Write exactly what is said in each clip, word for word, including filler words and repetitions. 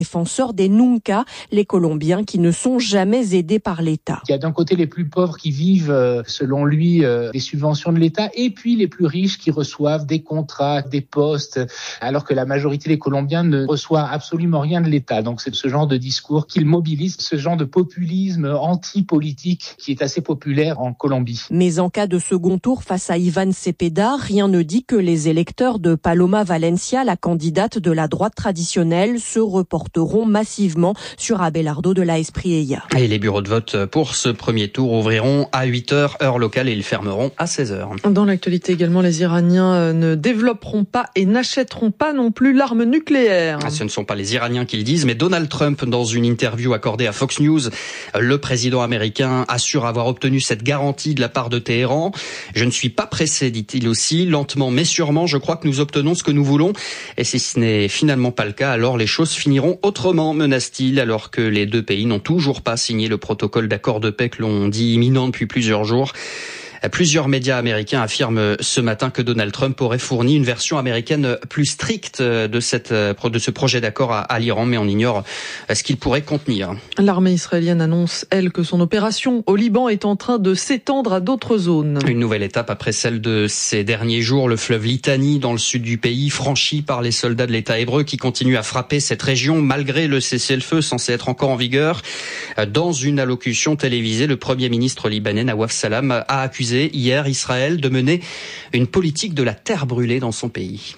Défenseur des Nunca, les Colombiens qui ne sont jamais aidés par l'État. Il y a d'un côté les plus pauvres qui vivent, selon lui, des subventions de l'État, et puis les plus riches qui reçoivent des contrats, des postes, alors que la majorité des Colombiens ne reçoit absolument rien de l'État. Donc c'est ce genre de discours qu'il mobilise, ce genre de populisme anti-politique qui est assez populaire en Colombie. Mais en cas de second tour face à Iván Cepeda, rien ne dit que les électeurs de Paloma Valencia, la candidate de la droite traditionnelle, se reporteront massivement sur Abelardo de la Espriella. Et les bureaux de vote pour ce premier tour ouvriront à huit heures heure locale et ils fermeront à seize heures. Dans l'actualité également, les Iraniens ne développeront pas et n'achèteront pas non plus l'arme nucléaire. Ce ne sont pas les Iraniens qui le disent, mais Donald Trump, dans une interview accordée à Fox News, le président américain assure avoir obtenu cette garantie de la part de Téhéran. Je ne suis pas pressé, dit-il aussi, lentement mais sûrement, je crois que nous obtenons ce que nous voulons. Et si ce n'est finalement pas le cas, alors les choses finiront autrement, menace-t-il, alors que les deux pays n'ont toujours pas signé le protocole d'accord de paix que l'on dit imminent depuis plusieurs jours. Plusieurs médias américains affirment ce matin que Donald Trump aurait fourni une version américaine plus stricte de cette de ce projet d'accord à, à l'Iran, mais on ignore ce qu'il pourrait contenir. L'armée israélienne annonce, elle, que son opération au Liban est en train de s'étendre à d'autres zones. Une nouvelle étape après celle de ces derniers jours, le fleuve Litani dans le sud du pays, franchi par les soldats de l'État hébreu qui continuent à frapper cette région malgré le cessez-le-feu censé être encore en vigueur. Dans une allocution télévisée, le premier ministre libanais Nawaf Salam a accusé hier Israël de mener une politique de la terre brûlée dans son pays.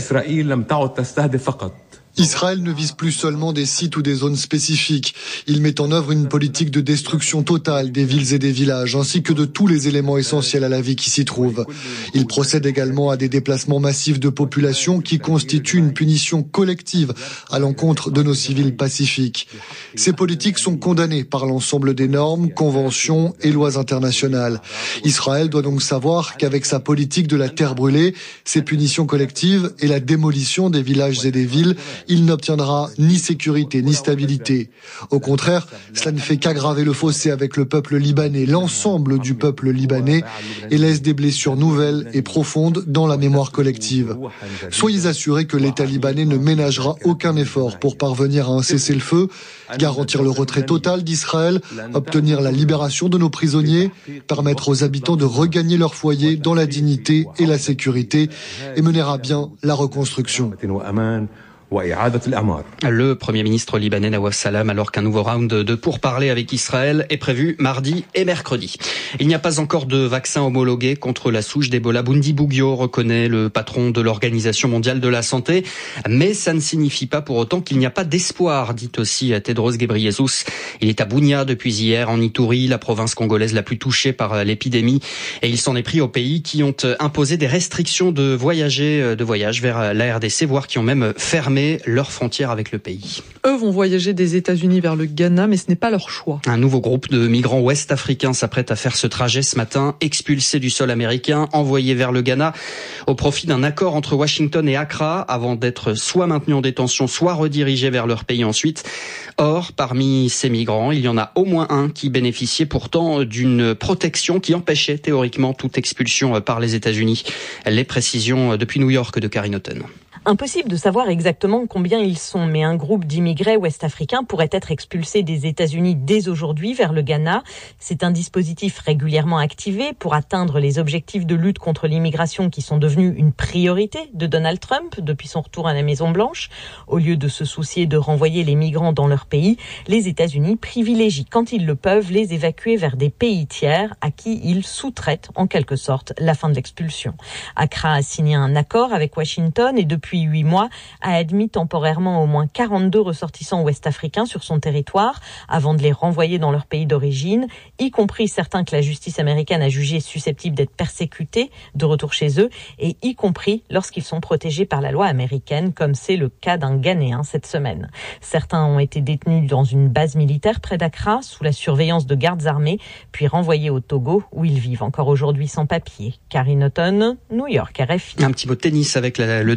Israël ne vise plus seulement des sites ou des zones spécifiques. Il met en œuvre une politique de destruction totale des villes et des villages, ainsi que de tous les éléments essentiels à la vie qui s'y trouvent. Il procède également à des déplacements massifs de population qui constituent une punition collective à l'encontre de nos civils pacifiques. Ces politiques sont condamnées par l'ensemble des normes, conventions et lois internationales. Israël doit donc savoir qu'avec sa politique de la terre brûlée, ses punitions collectives et la démolition des villages et des villes, il n'obtiendra ni sécurité ni stabilité. Au contraire, cela ne fait qu'aggraver le fossé avec le peuple libanais, l'ensemble du peuple libanais, et laisse des blessures nouvelles et profondes dans la mémoire collective. Soyez assurés que l'État libanais ne ménagera aucun effort pour parvenir à un cessez-le-feu, garantir le retrait total d'Israël, obtenir la libération de nos prisonniers, permettre aux habitants de regagner leur foyer dans la dignité et la sécurité, et mener à bien la reconstruction. Le Premier ministre libanais Nawaf Salam, alors qu'un nouveau round de pourparlers avec Israël est prévu mardi et mercredi. Il n'y a pas encore de vaccin homologué contre la souche d'Ebola. Bundibugyo, reconnaît le patron de l'Organisation mondiale de la santé, mais ça ne signifie pas pour autant qu'il n'y a pas d'espoir, dit aussi Tedros Ghebreyesus. Il est à Bunia depuis hier, en Ituri, la province congolaise la plus touchée par l'épidémie, et il s'en est pris aux pays qui ont imposé des restrictions de voyager, de voyage vers la R D C, voire qui ont même fermé leurs frontières avec le pays. Eux vont voyager des États-Unis vers le Ghana, mais ce n'est pas leur choix. Un nouveau groupe de migrants ouest-africains s'apprête à faire ce trajet ce matin, expulsés du sol américain, envoyés vers le Ghana, au profit d'un accord entre Washington et Accra, avant d'être soit maintenus en détention, soit redirigés vers leur pays ensuite. Or, parmi ces migrants, il y en a au moins un qui bénéficiait pourtant d'une protection qui empêchait théoriquement toute expulsion par les États-Unis. Les précisions depuis New York de Karine Houghton. Impossible de savoir exactement combien ils sont, mais un groupe d'immigrés ouest-africains pourrait être expulsé des États-Unis dès aujourd'hui vers le Ghana. C'est un dispositif régulièrement activé pour atteindre les objectifs de lutte contre l'immigration qui sont devenus une priorité de Donald Trump depuis son retour à la Maison-Blanche. Au lieu de se soucier de renvoyer les migrants dans leur pays, les États-Unis privilégient, quand ils le peuvent, les évacuer vers des pays tiers à qui ils sous-traitent en quelque sorte la fin de l'expulsion. Accra a signé un accord avec Washington et depuis huit mois, a admis temporairement au moins quarante-deux ressortissants ouest-africains sur son territoire avant de les renvoyer dans leur pays d'origine, y compris certains que la justice américaine a jugés susceptibles d'être persécutés de retour chez eux, et y compris lorsqu'ils sont protégés par la loi américaine, comme c'est le cas d'un Ghanéen cette semaine. Certains ont été détenus dans une base militaire près d'Accra, sous la surveillance de gardes armés, puis renvoyés au Togo, où ils vivent encore aujourd'hui sans papier. Karine Houghton, New York, R F I. Un petit mot de tennis avec la, le début des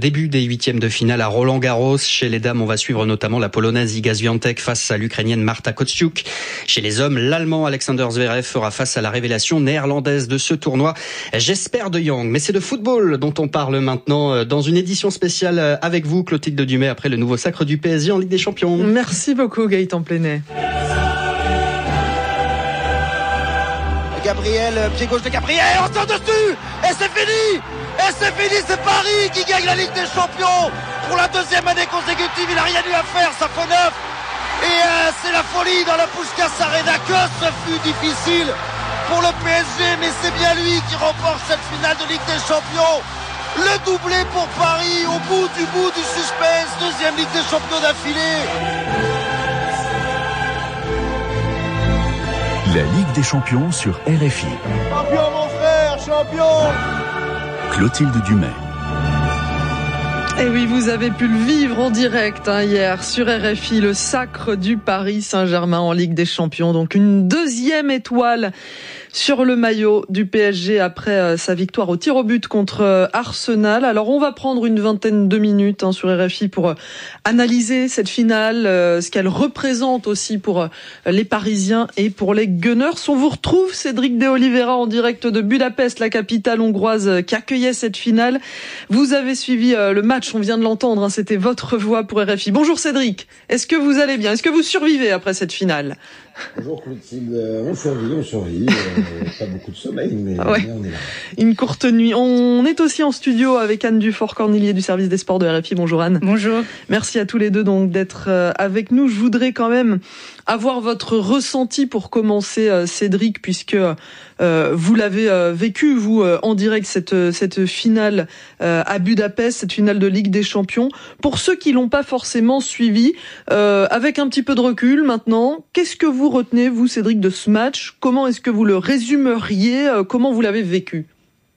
huitièmes de finale à Roland-Garros. Chez les dames, on va suivre notamment la Polonaise Iga Świątek face à l'Ukrainienne Marta Kostyuk. Chez les hommes, l'Allemand Alexander Zverev fera face à la révélation néerlandaise de ce tournoi, Jesper de Jong. Mais c'est de football dont on parle maintenant dans une édition spéciale avec vous, Clotilde Dumais, après le nouveau sacre du P S G en Ligue des Champions. Merci beaucoup, Gaëtan Plenet. Gabriel, pied gauche de Gabriel, on tire dessus et c'est fini. Et c'est fini, c'est Paris qui gagne la Ligue des Champions pour la deuxième année consécutive. Il n'a rien eu à faire, ça fait neuf. Et euh, c'est la folie dans la Puskás Arena. Que ce fut difficile pour le P S G, mais c'est bien lui qui remporte cette finale de Ligue des Champions. Le doublé pour Paris au bout du bout du suspense. Deuxième Ligue des Champions d'affilée. La Ligue des Champions sur R F I. Champion mon frère, champion. Clotilde Dumais. Et oui, vous avez pu le vivre en direct hein, hier sur R F I, le sacre du Paris Saint-Germain en Ligue des Champions. Donc une deuxième étoile sur le maillot du P S G après euh, sa victoire au tir au but contre euh, Arsenal. Alors on va prendre une vingtaine de minutes hein, sur R F I pour euh, analyser cette finale, euh, ce qu'elle représente aussi pour euh, les Parisiens et pour les Gunners. On vous retrouve Cédric de Oliveira en direct de Budapest, la capitale hongroise euh, qui accueillait cette finale. Vous avez suivi euh, le match, on vient de l'entendre, hein, c'était votre voix pour R F I. Bonjour Cédric, est-ce que vous allez bien? Est-ce que vous survivez après cette finale? Bonjour Clotilde, on survit, on survit, euh, pas beaucoup de sommeil, mais, ouais. mais on est là. Une courte nuit. On est aussi en studio avec Anne Dufort-Cornilier du service des sports de R F I. Bonjour Anne. Bonjour. Merci à tous les deux donc d'être avec nous. Je voudrais quand même avoir votre ressenti pour commencer, Cédric, puisque euh, vous l'avez euh, vécu, vous, euh, en direct, cette, cette finale euh, à Budapest, cette finale de Ligue des Champions. Pour ceux qui l'ont pas forcément suivi, euh, avec un petit peu de recul maintenant, qu'est-ce que vous retenez, vous, Cédric, de ce match? Comment est-ce que vous le résumeriez? euh, Comment vous l'avez vécu?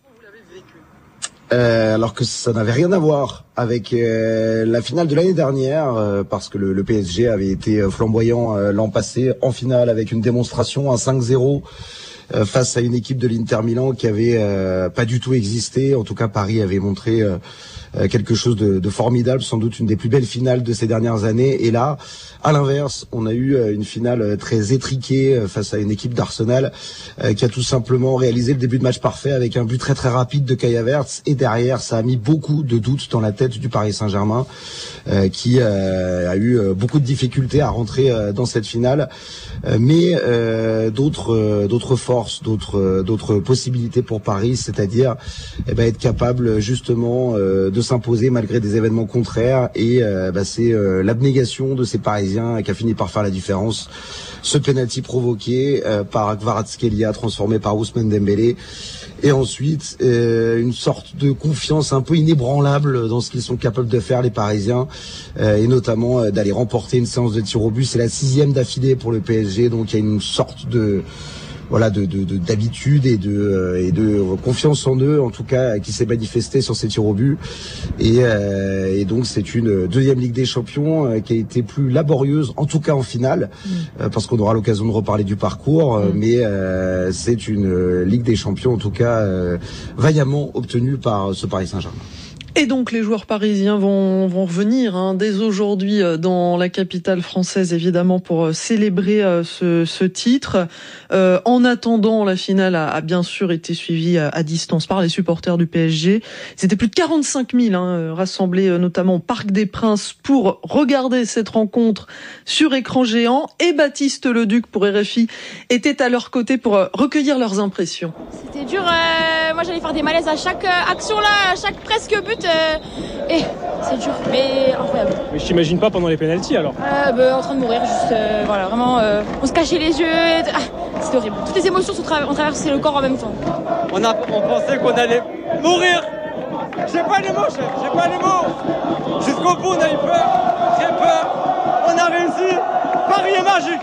Euh, alors que ça n'avait rien à voir avec euh, la finale de l'année dernière, euh, parce que le, le P S G avait été flamboyant euh, l'an passé en finale avec une démonstration, un cinq zéro euh, face à une équipe de l'Inter Milan qui avait euh, pas du tout existé. En tout cas, Paris avait montré euh, quelque chose de, de formidable, sans doute une des plus belles finales de ces dernières années. Et là, à l'inverse, on a eu une finale très étriquée face à une équipe d'Arsenal euh, qui a tout simplement réalisé le début de match parfait avec un but très très rapide de Kai Havertz. Et derrière, ça a mis beaucoup de doutes dans la tête du Paris Saint-Germain euh, qui euh, a eu beaucoup de difficultés à rentrer euh, dans cette finale. Euh, mais euh, d'autres euh, d'autres forces, d'autres euh, d'autres possibilités pour Paris, c'est-à-dire eh ben, être capable justement euh, de s'imposer malgré des événements contraires. Et euh, bah, c'est euh, l'abnégation de ces Parisiens qui a fini par faire la différence. Ce penalty provoqué euh, par Kvaratskhelia, transformé par Ousmane Dembélé, et ensuite euh, une sorte de confiance un peu inébranlable dans ce qu'ils sont capables de faire les Parisiens, euh, et notamment euh, d'aller remporter une séance de tir au but. C'est la sixième d'affilée pour le P S G, donc il y a une sorte de voilà de de de d'habitude et de euh, et de confiance en eux, en tout cas, qui s'est manifestée sur ces tirs au but. Et euh, et donc c'est une deuxième Ligue des Champions euh, qui a été plus laborieuse, en tout cas en finale, mmh. euh, parce qu'on aura l'occasion de reparler du parcours. Mmh. Mais euh, c'est une Ligue des Champions, en tout cas, euh, vaillamment obtenue par ce Paris Saint-Germain. Et donc les joueurs parisiens vont, vont revenir hein, dès aujourd'hui dans la capitale française, évidemment, pour célébrer ce, ce titre. Euh, en attendant, la finale a, a bien sûr été suivie à, à distance par les supporters du P S G. C'était plus de quarante-cinq mille hein, rassemblés notamment au Parc des Princes pour regarder cette rencontre sur écran géant. Et Baptiste Leduc pour R F I était à leur côté pour recueillir leurs impressions. C'était dur. Euh, moi, j'allais faire des malaises à chaque action là, à chaque presque but. Euh, et c'est dur, mais incroyable. Mais je t'imagine pas pendant les pénaltys alors euh, bah, en train de mourir, juste euh, voilà, vraiment, euh, on se cachait les yeux. Ah, c'est horrible. Toutes les émotions sont tra- ont traversé le corps en même temps. On a, on pensait qu'on allait mourir. J'ai pas les mots, chef. J'ai pas les mots. Jusqu'au bout, on a eu peur, très peur. On a réussi. Paris est magique.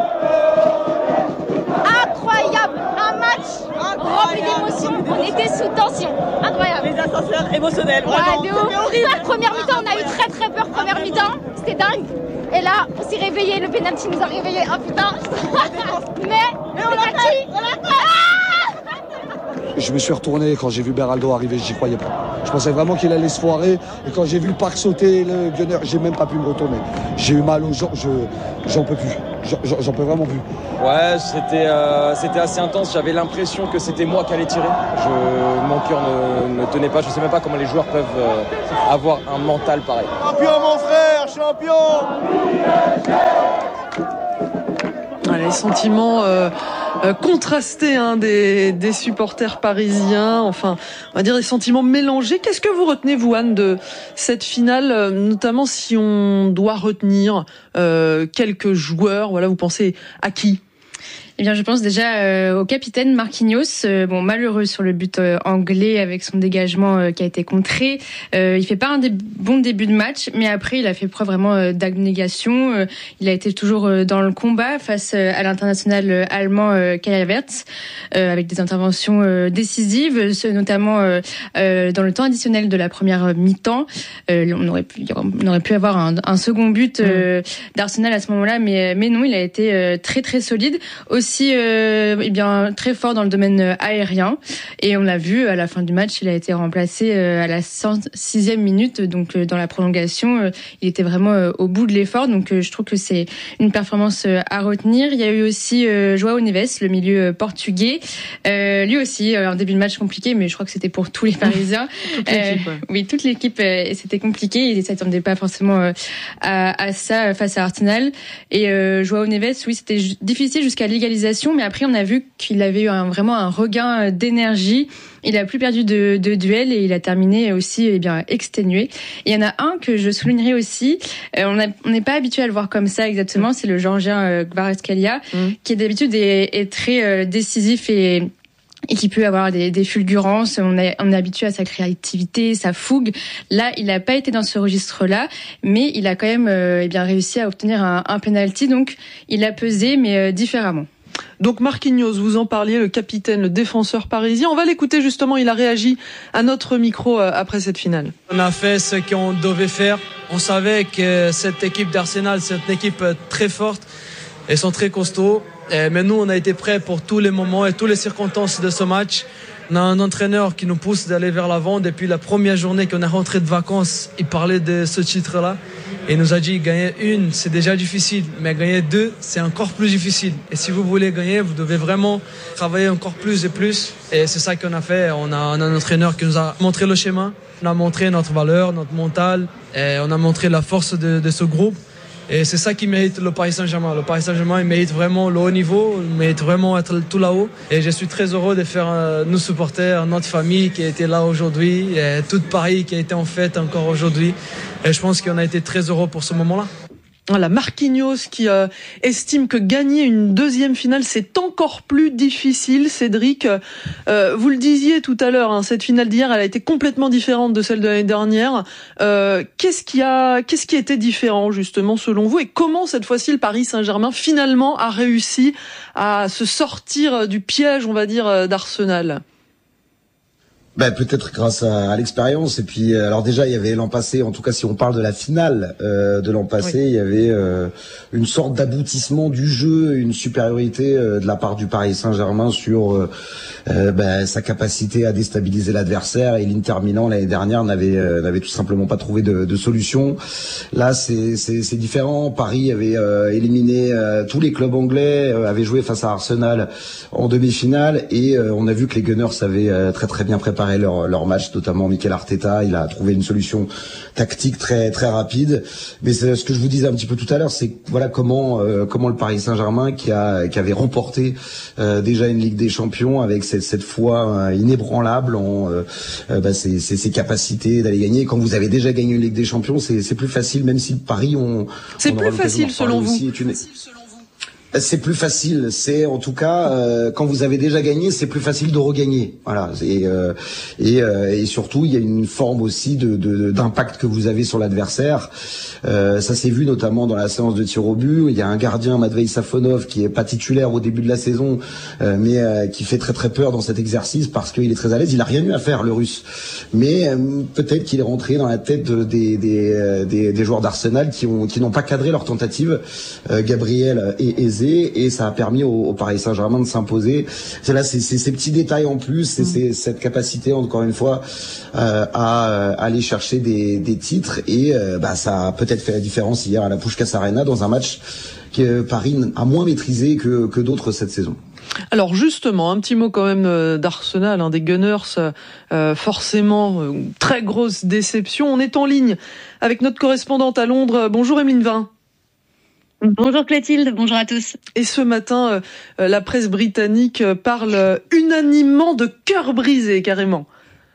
Incroyable, un match rempli d'émotions. On était sous tension. Incroyable. Les ascenseurs émotionnels. Vraiment. Ouais, c'était horrible. La première mi-temps, on a eu très très peur. Première mi-temps, c'était dingue. Et là, on s'est réveillé. Le penalty nous a réveillés. Oh putain. Mais, Mais on l'a fait. On l'a fait. Je me suis retourné quand j'ai vu Beraldo arriver, j'y croyais pas. Je pensais vraiment qu'il allait se foirer. Et quand j'ai vu le parc sauter, le gunner, j'ai même pas pu me retourner. J'ai eu mal aux jambes, je, j'en peux plus. J'en, j'en peux vraiment plus. Ouais, c'était, euh, c'était assez intense. J'avais l'impression que c'était moi qui allais tirer. Je, mon cœur ne, ne tenait pas. Je sais même pas comment les joueurs peuvent euh, avoir un mental pareil. Champion, mon frère, champion! Les sentiments euh, euh, contrastés hein, des, des supporters parisiens, enfin, on va dire des sentiments mélangés. Qu'est-ce que vous retenez, vous, Anne, de cette finale, euh, notamment si on doit retenir euh, quelques joueurs, voilà, vous pensez à qui ? Eh bien, je pense déjà euh, au capitaine Marquinhos, euh, bon malheureux sur le but euh, anglais avec son dégagement euh, qui a été contré. Euh, il fait pas un dé- bon début de match, mais après il a fait preuve vraiment euh, d'abnégation. Euh, il a été toujours euh, dans le combat face euh, à l'international euh, allemand euh, Kai Havertz, euh, avec des interventions euh, décisives, notamment euh, euh, dans le temps additionnel de la première mi-temps. Euh, on aurait pu, on aurait pu avoir un, un second but euh, d'Arsenal à ce moment-là, mais mais non, il a été euh, très très solide. Aussi Aussi, euh, eh bien, très fort dans le domaine aérien. Et on l'a vu, à la fin du match, il a été remplacé euh, à la cent sixième minute. Donc, euh, dans la prolongation, euh, il était vraiment euh, au bout de l'effort. Donc, euh, je trouve que c'est une performance euh, à retenir. Il y a eu aussi euh, João Neves, le milieu euh, portugais. Euh, lui aussi, euh, un début de match compliqué, mais je crois que c'était pour tous les Parisiens. toute l'équipe, euh, ouais. Oui, toute l'équipe, euh, c'était compliqué. Ils ne s'attendaient pas forcément euh, à, à ça face à Arsenal. Et euh, João Neves, oui, c'était j- difficile jusqu'à l'égalisation. Mais après, on a vu qu'il avait eu un, vraiment un regain d'énergie. Il a plus perdu de, de duel et il a terminé aussi eh bien exténué. Et il y en a un que je soulignerai aussi. Euh, on n'est pas habitué à le voir comme ça exactement. C'est le Géorgien euh, Kvaratskhelia, mmh. qui d'habitude est, est très euh, décisif et et qui peut avoir des, des fulgurances. On est, on est habitué à sa créativité, sa fougue. Là, il n'a pas été dans ce registre-là, mais il a quand même euh, eh bien réussi à obtenir un, un penalty. Donc, il a pesé, mais euh, différemment. Donc Marquinhos, vous en parliez, le capitaine, le défenseur parisien. On va l'écouter justement, il a réagi à notre micro après cette finale. On a fait ce qu'on devait faire. On savait que cette équipe d'Arsenal, c'est une équipe très forte. Ils sont très costauds. Mais nous, on a été prêts pour tous les moments et toutes les circonstances de ce match. On a un entraîneur qui nous pousse d'aller vers l'avant. Depuis la première journée qu'on est rentré de vacances, il parlait de ce titre-là. Et il nous a dit, gagner une, c'est déjà difficile. Mais gagner deux, c'est encore plus difficile. Et si vous voulez gagner, vous devez vraiment travailler encore plus et plus. Et c'est ça qu'on a fait. On a, on a un entraîneur qui nous a montré le schéma. On a montré notre valeur, notre mental. Et on a montré la force de, de ce groupe. Et c'est ça qui mérite le Paris Saint-Germain. Le Paris Saint-Germain, il mérite vraiment le haut niveau, il mérite vraiment être tout là-haut. Et je suis très heureux de faire euh, nos supporters, notre famille qui a été là aujourd'hui, et tout Paris qui a été en fête encore aujourd'hui. Et je pense qu'on a été très heureux pour ce moment-là. Voilà, Marquinhos qui euh, estime que gagner une deuxième finale, c'est encore plus difficile. Cédric, euh, vous le disiez tout à l'heure, hein, cette finale d'hier, elle a été complètement différente de celle de l'année dernière. Euh, qu'est-ce qui a, qu'est-ce qui était différent justement selon vous, et comment cette fois-ci le Paris Saint-Germain finalement a réussi à se sortir du piège, on va dire, d'Arsenal? Ben, peut-être grâce à, à l'expérience. Et puis, euh, alors déjà, il y avait l'an passé, en tout cas si on parle de la finale euh, de l'an passé, oui. il y avait euh, une sorte d'aboutissement du jeu, une supériorité euh, de la part du Paris Saint-Germain sur euh, euh, ben, sa capacité à déstabiliser l'adversaire. Et l'Inter Milan, l'année dernière, n'avait euh, n'avait tout simplement pas trouvé de, de solution. Là, c'est, c'est, c'est différent. Paris avait euh, éliminé euh, tous les clubs anglais, euh, avait joué face à Arsenal en demi-finale. Et euh, on a vu que les Gunners avaient euh, très très bien préparé Leur, leur match, notamment Mikel Arteta. Il a trouvé une solution tactique très très rapide. Mais c'est ce que je vous disais un petit peu tout à l'heure, c'est voilà comment euh, comment le Paris Saint-Germain qui a qui avait remporté euh, déjà une Ligue des Champions avec cette cette foi euh, inébranlable en euh, euh, bah, ses, ses, ses capacités d'aller gagner. Quand vous avez déjà gagné une Ligue des Champions, c'est c'est plus facile, même si Paris on c'est on plus facile selon vous. Une... C'est plus facile, c'est en tout cas euh, quand vous avez déjà gagné, c'est plus facile de regagner. Voilà, et euh, et, euh, et surtout il y a une forme aussi de, de d'impact que vous avez sur l'adversaire. Euh, ça s'est vu notamment dans la séance de tir au but. Il y a un gardien, Matvei Safonov, qui est pas titulaire au début de la saison, euh, mais euh, qui fait très très peur dans cet exercice parce qu'il est très à l'aise. Il a rien eu à faire, le Russe, mais euh, peut-être qu'il est rentré dans la tête de, des des, des des joueurs d'Arsenal qui ont qui n'ont pas cadré leur tentative. Euh, Gabriel et Eze maîtrisé et ça a permis au, au Paris Saint-Germain de s'imposer. C'est là, c'est, c'est ces petits détails en plus, c'est, c'est cette capacité encore une fois euh, à, à aller chercher des, des titres et euh, bah ça a peut-être fait la différence hier à la Puskás Arena dans un match que Paris a moins maîtrisé que, que d'autres cette saison. Alors justement, un petit mot quand même d'Arsenal, hein, des Gunners, euh, forcément, euh, très grosse déception. On est en ligne avec notre correspondante à Londres. Bonjour Emeline Vin. Bonjour Clotilde, bonjour à tous. Et ce matin, euh, la presse britannique parle unanimement de cœur brisé, carrément.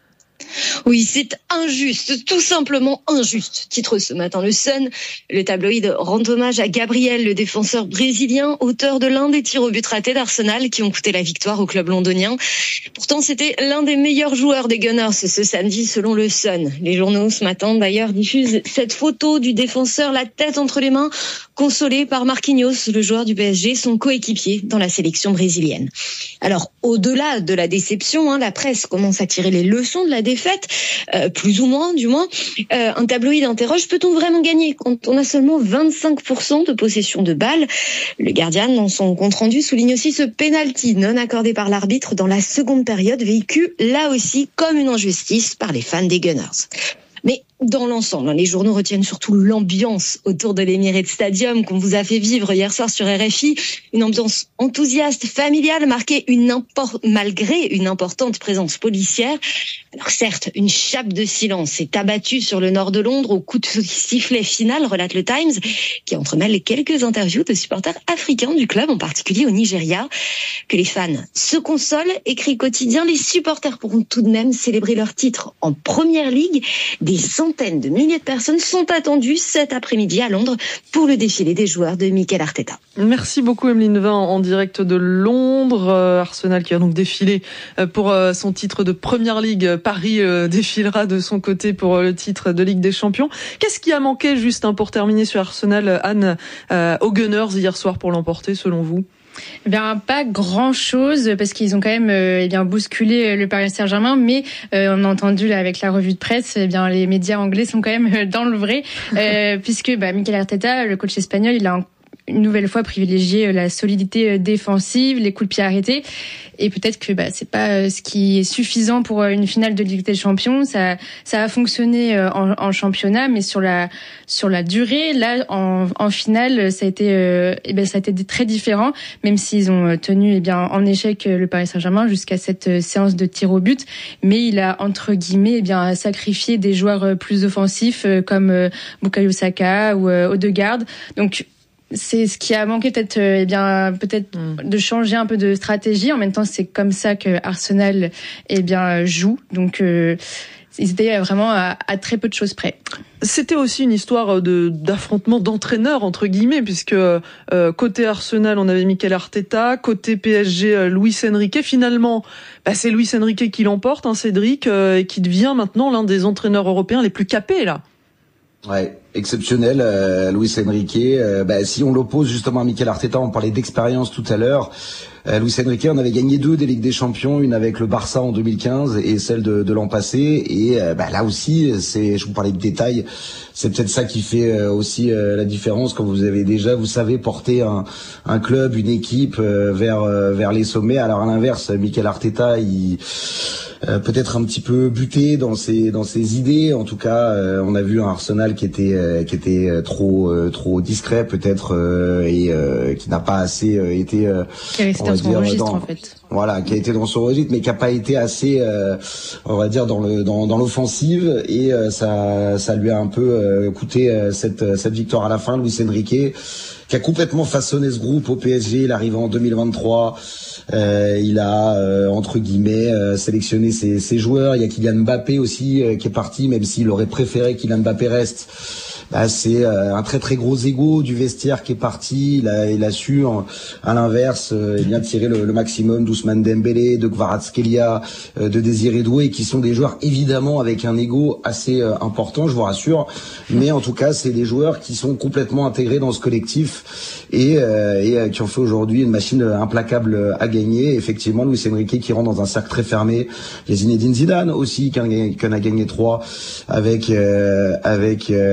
Oui, c'est injuste, tout simplement injuste, titre ce matin le Sun. Le tabloïd rend hommage à Gabriel, le défenseur brésilien, auteur de l'un des tirs au but ratés d'Arsenal qui ont coûté la victoire au club londonien. Pourtant, c'était l'un des meilleurs joueurs des Gunners ce samedi, selon le Sun. Les journaux ce matin, d'ailleurs, diffusent cette photo du défenseur, la tête entre les mains, consolé par Marquinhos, le joueur du P S G, son coéquipier dans la sélection brésilienne. Alors, au-delà de la déception, hein, la presse commence à tirer les leçons de la défaite, euh, plus ou moins du moins. Euh, un tabloïd interroge, peut-on vraiment gagner quand on a seulement vingt-cinq pour cent de possession de balles? Le Guardian, dans son compte-rendu, souligne aussi ce penalty non accordé par l'arbitre dans la seconde période, vécu là aussi comme une injustice par les fans des Gunners. Mais dans l'ensemble, les journaux retiennent surtout l'ambiance autour de l'Emirates Stadium qu'on vous a fait vivre hier soir sur R F I. Une ambiance enthousiaste, familiale, marquée une impor- malgré une importante présence policière. Alors certes, une chape de silence s'est abattue sur le nord de Londres au coup de sifflet final, relate le Times, qui entremêle quelques interviews de supporters africains du club, en particulier au Nigeria. Que les fans se consolent, écrit Quotidien, les supporters pourront tout de même célébrer leur titre en Première Ligue. Des centaines de milliers de personnes sont attendues cet après-midi à Londres pour le défilé des joueurs de Mikel Arteta. Merci beaucoup Emeline Vin en direct de Londres. Euh, Arsenal qui a donc défilé pour euh, son titre de Première Ligue. Paris euh, défilera de son côté pour euh, le titre de Ligue des Champions. Qu'est-ce qui a manqué, juste hein, pour terminer sur Arsenal, Anne, euh, aux Gunners hier soir pour l'emporter selon vous? Eh bien, pas grand-chose, parce qu'ils ont quand même euh, eh bien bousculé le Paris Saint-Germain, mais euh, on a entendu là avec la revue de presse, eh bien les médias anglais sont quand même dans le vrai, euh, puisque bah, Mikel Arteta, le coach espagnol, il a un une nouvelle fois privilégier la solidité défensive, les coups de pied arrêtés, et peut-être que bah c'est pas ce qui est suffisant pour une finale de Ligue des Champions. Ça ça a fonctionné en, en championnat, mais sur la sur la durée, là en, en finale, ça a été euh, et ben ça a été très différent, même s'ils ont tenu eh bien en échec le Paris Saint-Germain jusqu'à cette séance de tir au but, mais il a entre guillemets eh bien sacrifié des joueurs plus offensifs comme Bukayo Saka ou Odegaard. Donc c'est ce qui a manqué peut-être eh bien peut-être mmh. de changer un peu de stratégie. En même temps, c'est comme ça que Arsenal eh bien joue. Donc euh, ils étaient vraiment à, à très peu de choses près. C'était aussi une histoire de d'affrontement d'entraîneurs entre guillemets, puisque euh, côté Arsenal on avait Mikel Arteta, côté P S G euh, Luis Enrique. Finalement, bah, c'est Luis Enrique qui l'emporte, hein, Cédric, euh, et qui devient maintenant l'un des entraîneurs européens les plus capés là. Ouais, exceptionnel, euh, Luis Enrique. Euh, bah, si on l'oppose justement à Mikel Arteta, on parlait d'expérience tout à l'heure. Euh, Luis Enrique, on avait gagné deux des Ligues des Champions, une avec le Barça en deux mille quinze et celle de, de l'an passé. Et euh, bah, là aussi, c'est, je vous parlais de détails, c'est peut-être ça qui fait euh, aussi euh, la différence quand vous avez déjà, vous savez, porter un, un club, une équipe euh, vers euh, vers les sommets. Alors à l'inverse, Mikel Arteta, il Euh, peut-être un petit peu buté dans ses dans ses idées. En tout cas, euh, on a vu un Arsenal qui était euh, qui était euh, trop euh, trop discret peut-être euh, et euh, qui n'a pas assez euh, été euh, qui est resté dans son registre dans, en fait. Voilà, qui a été dans son registre, mais qui a pas été assez, euh, on va dire, dans le dans dans l'offensive, et euh, ça ça lui a un peu euh, coûté euh, cette cette victoire à la fin. Luis Enrique, qui a complètement façonné ce groupe au P S G. Il arrive en deux mille vingt-trois. Euh, il a euh, entre guillemets euh, sélectionné ses, ses joueurs. Il y a Kylian Mbappé aussi euh, qui est parti, même s'il aurait préféré que Kylian Mbappé reste. Bah, c'est euh, un très très gros ego du vestiaire qui est parti. Il a, il a su, en, à l'inverse, euh, eh bien tirer le, le maximum d'Ousmane Dembélé, de Kvaratskhelia, euh, de Désiré Doué, qui sont des joueurs évidemment avec un ego assez euh, important, je vous rassure. Mais en tout cas, c'est des joueurs qui sont complètement intégrés dans ce collectif et, euh, et euh, qui ont fait aujourd'hui une machine implacable à gagner. Effectivement, Luis Enrique qui rentre dans un cercle très fermé. Il y a Zinedine Zidane aussi qui en a, qui en a gagné trois avec euh, avec euh, le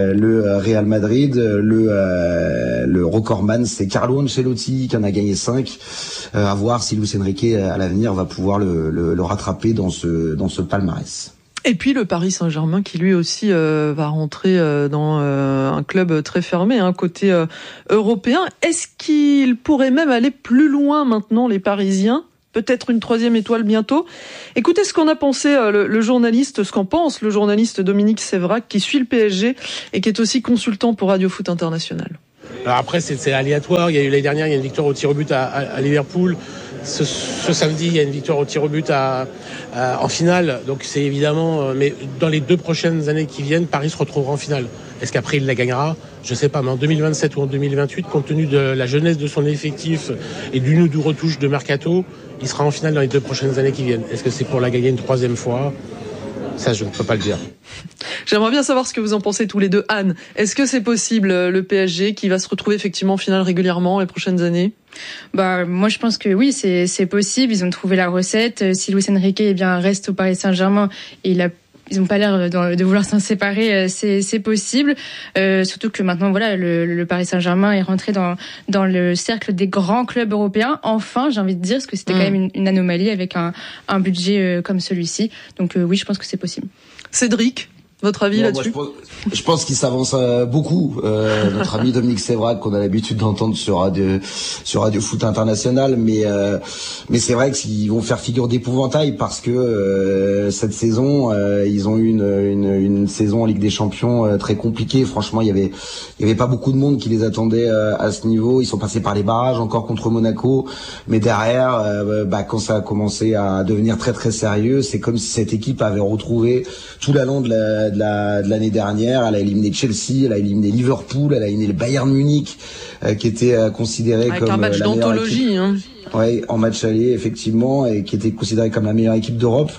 le Real Madrid. Le, euh, le recordman, c'est Carlo Ancelotti qui en a gagné cinq. Euh, à voir si Luis Enrique à l'avenir va pouvoir le, le, le rattraper dans ce, dans ce palmarès. Et puis le Paris Saint-Germain qui lui aussi euh, va rentrer euh, dans euh, un club très fermé, hein, côté euh, européen. Est-ce qu'il pourrait même aller plus loin maintenant, les Parisiens ? Peut-être une troisième étoile bientôt. Écoutez ce qu'on a pensé euh, le, le journaliste, ce qu'en pense le journaliste Dominique Sévrac qui suit le P S G et qui est aussi consultant pour Radio Foot International. Alors après c'est, c'est aléatoire, il y a eu l'année dernière, il y a une victoire au tir au but à, à, à Liverpool. Ce, ce samedi, il y a une victoire au tir au but à, à, en finale. Donc c'est évidemment, euh, mais dans les deux prochaines années qui viennent, Paris se retrouvera en finale. Est-ce qu'après il la gagnera ? Je sais pas, mais en deux mille vingt-sept ou en deux mille vingt-huit, compte tenu de la jeunesse de son effectif et d'une ou deux retouches de mercato, il sera en finale dans les deux prochaines années qui viennent. Est-ce que c'est pour la gagner une troisième fois ? Ça, je ne peux pas le dire. J'aimerais bien savoir ce que vous en pensez tous les deux. Anne, est-ce que c'est possible, le P S G, qui va se retrouver effectivement en finale régulièrement les prochaines années ? Bah, moi, je pense que oui, c'est, c'est possible. Ils ont trouvé la recette. Si Luis Enrique, eh bien, reste au Paris Saint-Germain et il a ils n'ont pas l'air de vouloir s'en séparer, c'est, c'est possible. Euh, surtout que maintenant, voilà, le, le Paris Saint-Germain est rentré dans, dans le cercle des grands clubs européens. Enfin, j'ai envie de dire, parce que c'était mmh. quand même une, une anomalie avec un, un budget comme celui-ci. Donc euh, oui, je pense que c'est possible. Cédric, votre avis non, là-dessus ? Moi, je, pense, je pense qu'il s'avance euh, beaucoup. Euh, notre ami Dominique Sévrac, qu'on a l'habitude d'entendre sur Radio, sur Radio Foot International, mais euh, mais c'est vrai qu'ils vont faire figure d'épouvantail parce que euh, cette saison, euh, ils ont eu une, une une saison en Ligue des Champions euh, très compliquée. Franchement, il y avait il y avait pas beaucoup de monde qui les attendait euh, à ce niveau. Ils sont passés par les barrages encore contre Monaco, mais derrière, euh, bah quand ça a commencé à devenir très très sérieux, c'est comme si cette équipe avait retrouvé tout l'allant de la de la de l'année dernière. Elle a éliminé Chelsea, elle a éliminé Liverpool, elle a éliminé le Bayern Munich euh, qui était euh, considéré avec comme un match euh, la d'anthologie meilleure équipe. Hein. Ouais, en match aller effectivement, et qui était considéré comme la meilleure équipe d'Europe.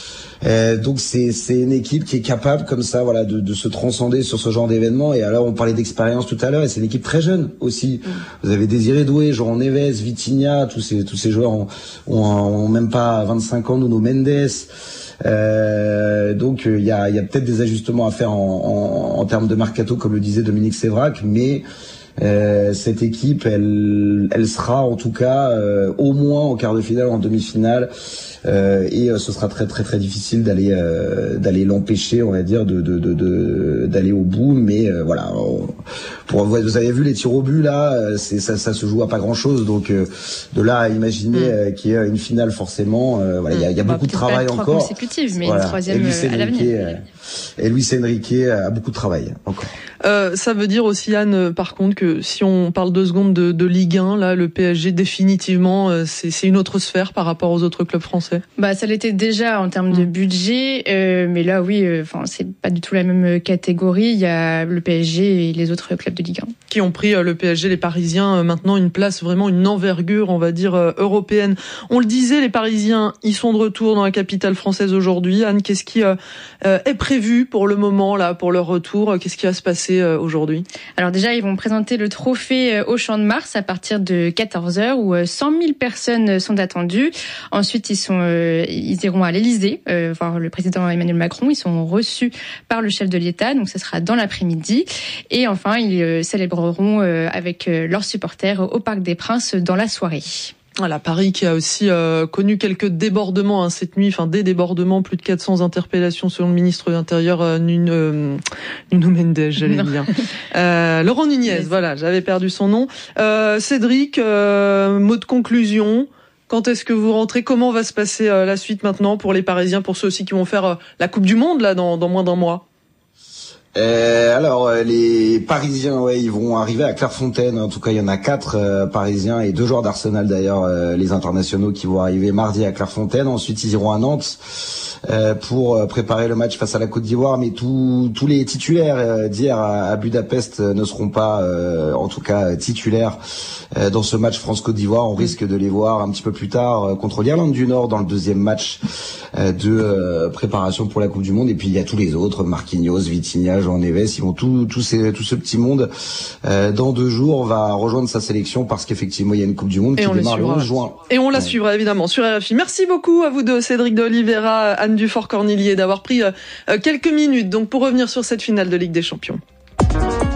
Euh, donc c'est c'est une équipe qui est capable comme ça, voilà, de, de se transcender sur ce genre d'événement. Et alors on parlait d'expérience tout à l'heure, et c'est une équipe très jeune aussi. Mmh. Vous avez Désiré Doué, João Neves, Vitinha, tous ces tous ces joueurs ont, ont, ont même pas vingt-cinq ans. Nuno Mendes. Euh, donc il y a, y a peut-être des ajustements à faire en, en, en termes de mercato, comme le disait Dominique Sévrac, mais euh, cette équipe, elle, elle sera en tout cas euh, au moins en quart de finale, en demi-finale, euh, et euh, ce sera très très très difficile d'aller euh, d'aller l'empêcher, on va dire, de, de, de, de d'aller au bout. Mais euh, voilà, on, pour vous avez vu les tirs au but là, c'est ça, ça se joue à pas grand chose. Donc euh, de là à imaginer mmh. euh, qu'il y ait une finale forcément, euh, voilà, il y a, y a bah, beaucoup de travail pas encore. Consécutive, mais voilà. Une troisième à l'avenir. Euh, et Luis Enrique a beaucoup de travail encore. Euh, ça veut dire aussi, Anne, par contre, que si on parle deux secondes de, de Ligue un, là, le P S G définitivement, euh, c'est, c'est une autre sphère par rapport aux autres clubs français. Bah, ça l'était déjà en termes mmh. de budget, euh, mais là, oui, enfin, euh, c'est pas du tout la même catégorie. Il y a le P S G et les autres clubs de Ligue un qui ont pris euh, le P S G, les Parisiens, euh, maintenant une place vraiment une envergure, on va dire euh, européenne. On le disait, les Parisiens, ils sont de retour dans la capitale française aujourd'hui. Anne, qu'est-ce qui euh, euh, est prévu pour le moment là, pour leur retour ? Qu'est-ce qui va se passer euh, aujourd'hui ? Alors déjà, ils vont présenter le trophée au Champ de Mars à partir de quatorze heures où cent mille personnes sont attendues. Ensuite, ils sont, euh, ils iront à l'Élysée euh, voir le président Emmanuel Macron. Ils sont reçus par le chef de l'État, donc ce sera dans l'après-midi. Et enfin, ils euh, célébreront euh, avec euh, leurs supporters au Parc des Princes dans la soirée. Voilà, Paris qui a aussi euh, connu quelques débordements hein, cette nuit, enfin des débordements, plus de quatre cents interpellations selon le ministre de l'Intérieur euh, Nuno, euh, Nuno Mendes, j'allais dire. Euh, Laurent Nunez, voilà, j'avais perdu son nom. Euh, Cédric, euh, mot de conclusion. Quand est-ce que vous rentrez ? Comment va se passer euh, la suite maintenant pour les Parisiens, pour ceux aussi qui vont faire euh, la Coupe du Monde là dans, dans moins d'un mois ? Euh, alors euh, les Parisiens, ouais, ils vont arriver à Clairefontaine. En tout cas, il y en a quatre euh, Parisiens et deux joueurs d'Arsenal d'ailleurs, euh, les internationaux qui vont arriver mardi à Clairefontaine. Ensuite, ils iront à Nantes euh, pour euh, préparer le match face à la Côte d'Ivoire. Mais tous tous les titulaires euh, d'hier à, à Budapest euh, ne seront pas, euh, en tout cas, titulaires euh, dans ce match France-Côte d'Ivoire. On risque de les voir un petit peu plus tard euh, contre l'Irlande du Nord dans le deuxième match euh, de euh, préparation pour la Coupe du Monde. Et puis il y a tous les autres, Marquinhos, Vitinha, João Neves, ils vont tout, tout, ces, tout ce petit monde euh, dans deux jours va rejoindre sa sélection parce qu'effectivement il y a une Coupe du Monde qui démarre le onze juin. Et on la ouais. suivra évidemment sur R F I. Merci beaucoup à vous deux, Cédric de Oliveira, Anne Dufort-Cornillier, d'avoir pris euh, quelques minutes donc pour revenir sur cette finale de Ligue des Champions.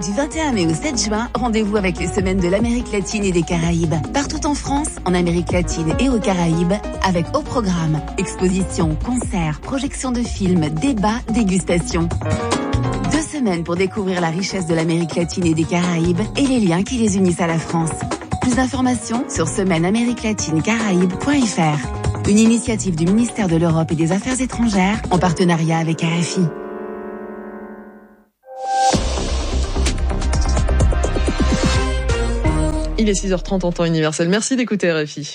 Du vingt et un mai au sept juin, rendez-vous avec les semaines de l'Amérique latine et des Caraïbes. Partout en France, en Amérique latine et aux Caraïbes, avec au programme expositions, concerts, projections de films, débats, dégustations. Deux semaines pour découvrir la richesse de l'Amérique latine et des Caraïbes et les liens qui les unissent à la France. Plus d'informations sur semaine amérique latine caraïbes point f r. Une initiative du ministère de l'Europe et des Affaires étrangères en partenariat avec R F I. Il est six heures trente en temps universel. Merci d'écouter R F I.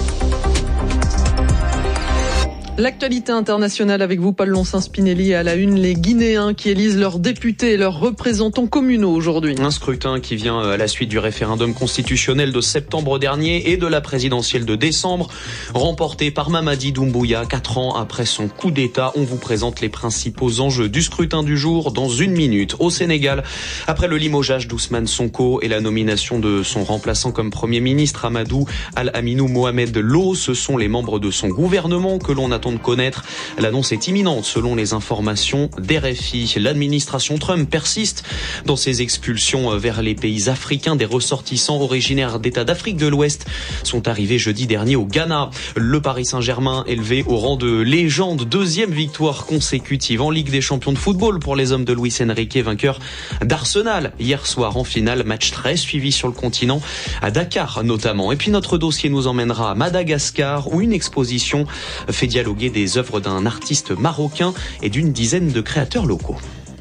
L'actualité internationale avec vous, Paul Lonsin-Spinelli, à la une, les Guinéens qui élisent leurs députés et leurs représentants communaux aujourd'hui. Un scrutin qui vient à la suite du référendum constitutionnel de septembre dernier et de la présidentielle de décembre, remporté par Mamadi Doumbouya, quatre ans après son coup d'État. On vous présente les principaux enjeux du scrutin du jour dans une minute. Au Sénégal, après le limogeage d'Ousmane Sonko et la nomination de son remplaçant comme Premier ministre, Amadou Al-Aminou Mohamed Lo, ce sont les membres de son gouvernement que l'on a de connaître. L'annonce est imminente selon les informations d'R F I. L'administration Trump persiste dans ses expulsions vers les pays africains. Des ressortissants originaires d'États d'Afrique de l'Ouest sont arrivés jeudi dernier au Ghana. Le Paris Saint-Germain élevé au rang de légende. Deuxième victoire consécutive en Ligue des champions de football pour les hommes de Luis Enrique, vainqueur d'Arsenal hier soir en finale. Match très suivi sur le continent, à Dakar notamment. Et puis notre dossier nous emmènera à Madagascar où une exposition fait dialoguer des œuvres d'un artiste marocain et d'une dizaine de créateurs locaux.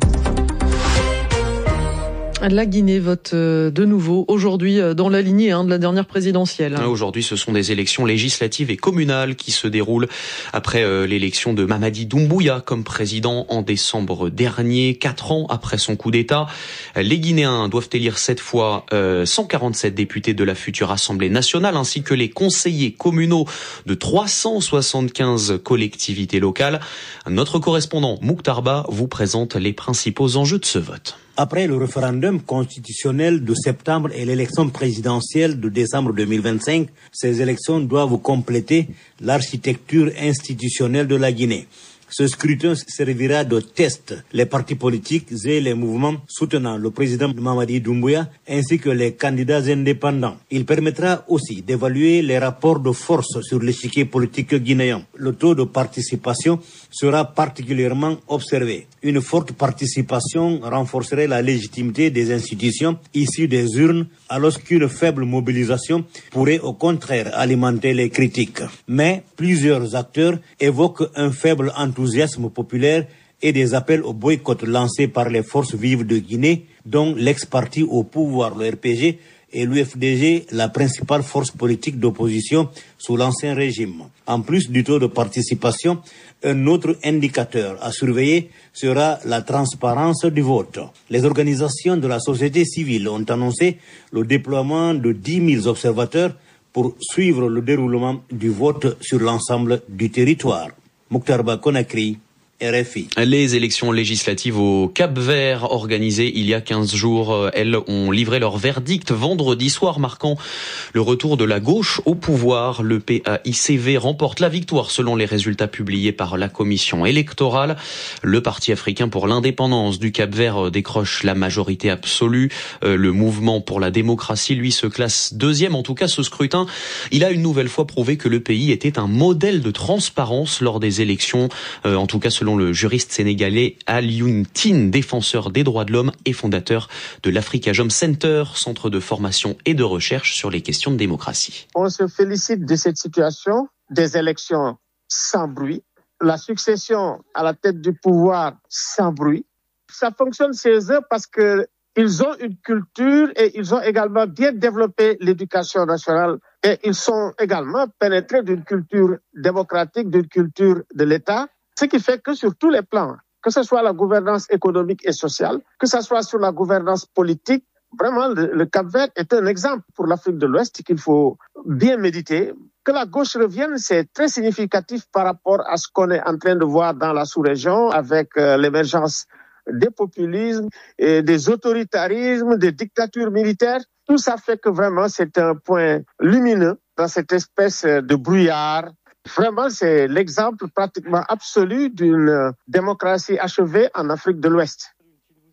La Guinée vote de nouveau aujourd'hui dans la lignée hein, de la dernière présidentielle. Aujourd'hui, ce sont des élections législatives et communales qui se déroulent après euh, l'élection de Mamadi Doumbouya comme président en décembre dernier, quatre ans après son coup d'État. Les Guinéens doivent élire cette fois euh, cent quarante-sept députés de la future Assemblée nationale ainsi que les conseillers communaux de trois cent soixante-quinze collectivités locales. Notre correspondant Mokhtar Ba vous présente les principaux enjeux de ce vote. Après le référendum constitutionnel de septembre et l'élection présidentielle de décembre deux mille vingt-cinq, ces élections doivent compléter l'architecture institutionnelle de la Guinée. Ce scrutin servira de test. Les partis politiques et les mouvements soutenant le président Mamadi Doumbouya ainsi que les candidats indépendants. Il permettra aussi d'évaluer les rapports de force sur l'échiquier politique guinéen. Le taux de participation sera particulièrement observé. Une forte participation renforcerait la légitimité des institutions issues des urnes, alors qu'une faible mobilisation pourrait au contraire alimenter les critiques. Mais plusieurs acteurs évoquent un faible enthousiasme populaire et des appels au boycott lancés par les forces vives de Guinée, dont l'ex-parti au pouvoir, le R P G, et l'U F D G, la principale force politique d'opposition sous l'ancien régime. En plus du taux de participation, un autre indicateur à surveiller sera la transparence du vote. Les organisations de la société civile ont annoncé le déploiement de dix mille observateurs pour suivre le déroulement du vote sur l'ensemble du territoire. Mokhtar Ba, Conakry, R F I. Les élections législatives au Cap-Vert organisées il y a quinze jours, elles ont livré leur verdict vendredi soir, marquant le retour de la gauche au pouvoir. Le P A I C V remporte la victoire selon les résultats publiés par la commission électorale. Le Parti africain pour l'indépendance du Cap-Vert décroche la majorité absolue. Le mouvement pour la démocratie, lui, se classe deuxième. En tout cas, ce scrutin, il a une nouvelle fois prouvé que le pays était un modèle de transparence lors des élections, en tout cas selon le juriste sénégalais Alioune Tine, défenseur des droits de l'homme et fondateur de l'Africajom Center, centre de formation et de recherche sur les questions de démocratie. On se félicite de cette situation, des élections sans bruit, la succession à la tête du pouvoir sans bruit. Ça fonctionne chez eux parce que ils ont une culture et ils ont également bien développé l'éducation nationale et ils sont également pénétrés d'une culture démocratique, d'une culture de l'État. Ce qui fait que sur tous les plans, que ce soit la gouvernance économique et sociale, que ce soit sur la gouvernance politique, vraiment le, le Cap-Vert est un exemple pour l'Afrique de l'Ouest qu'il faut bien méditer. Que la gauche revienne, c'est très significatif par rapport à ce qu'on est en train de voir dans la sous-région avec euh, l'émergence des populismes, et des autoritarismes, des dictatures militaires. Tout ça fait que vraiment c'est un point lumineux dans cette espèce de brouillard. Vraiment, c'est l'exemple pratiquement absolu d'une démocratie achevée en Afrique de l'Ouest.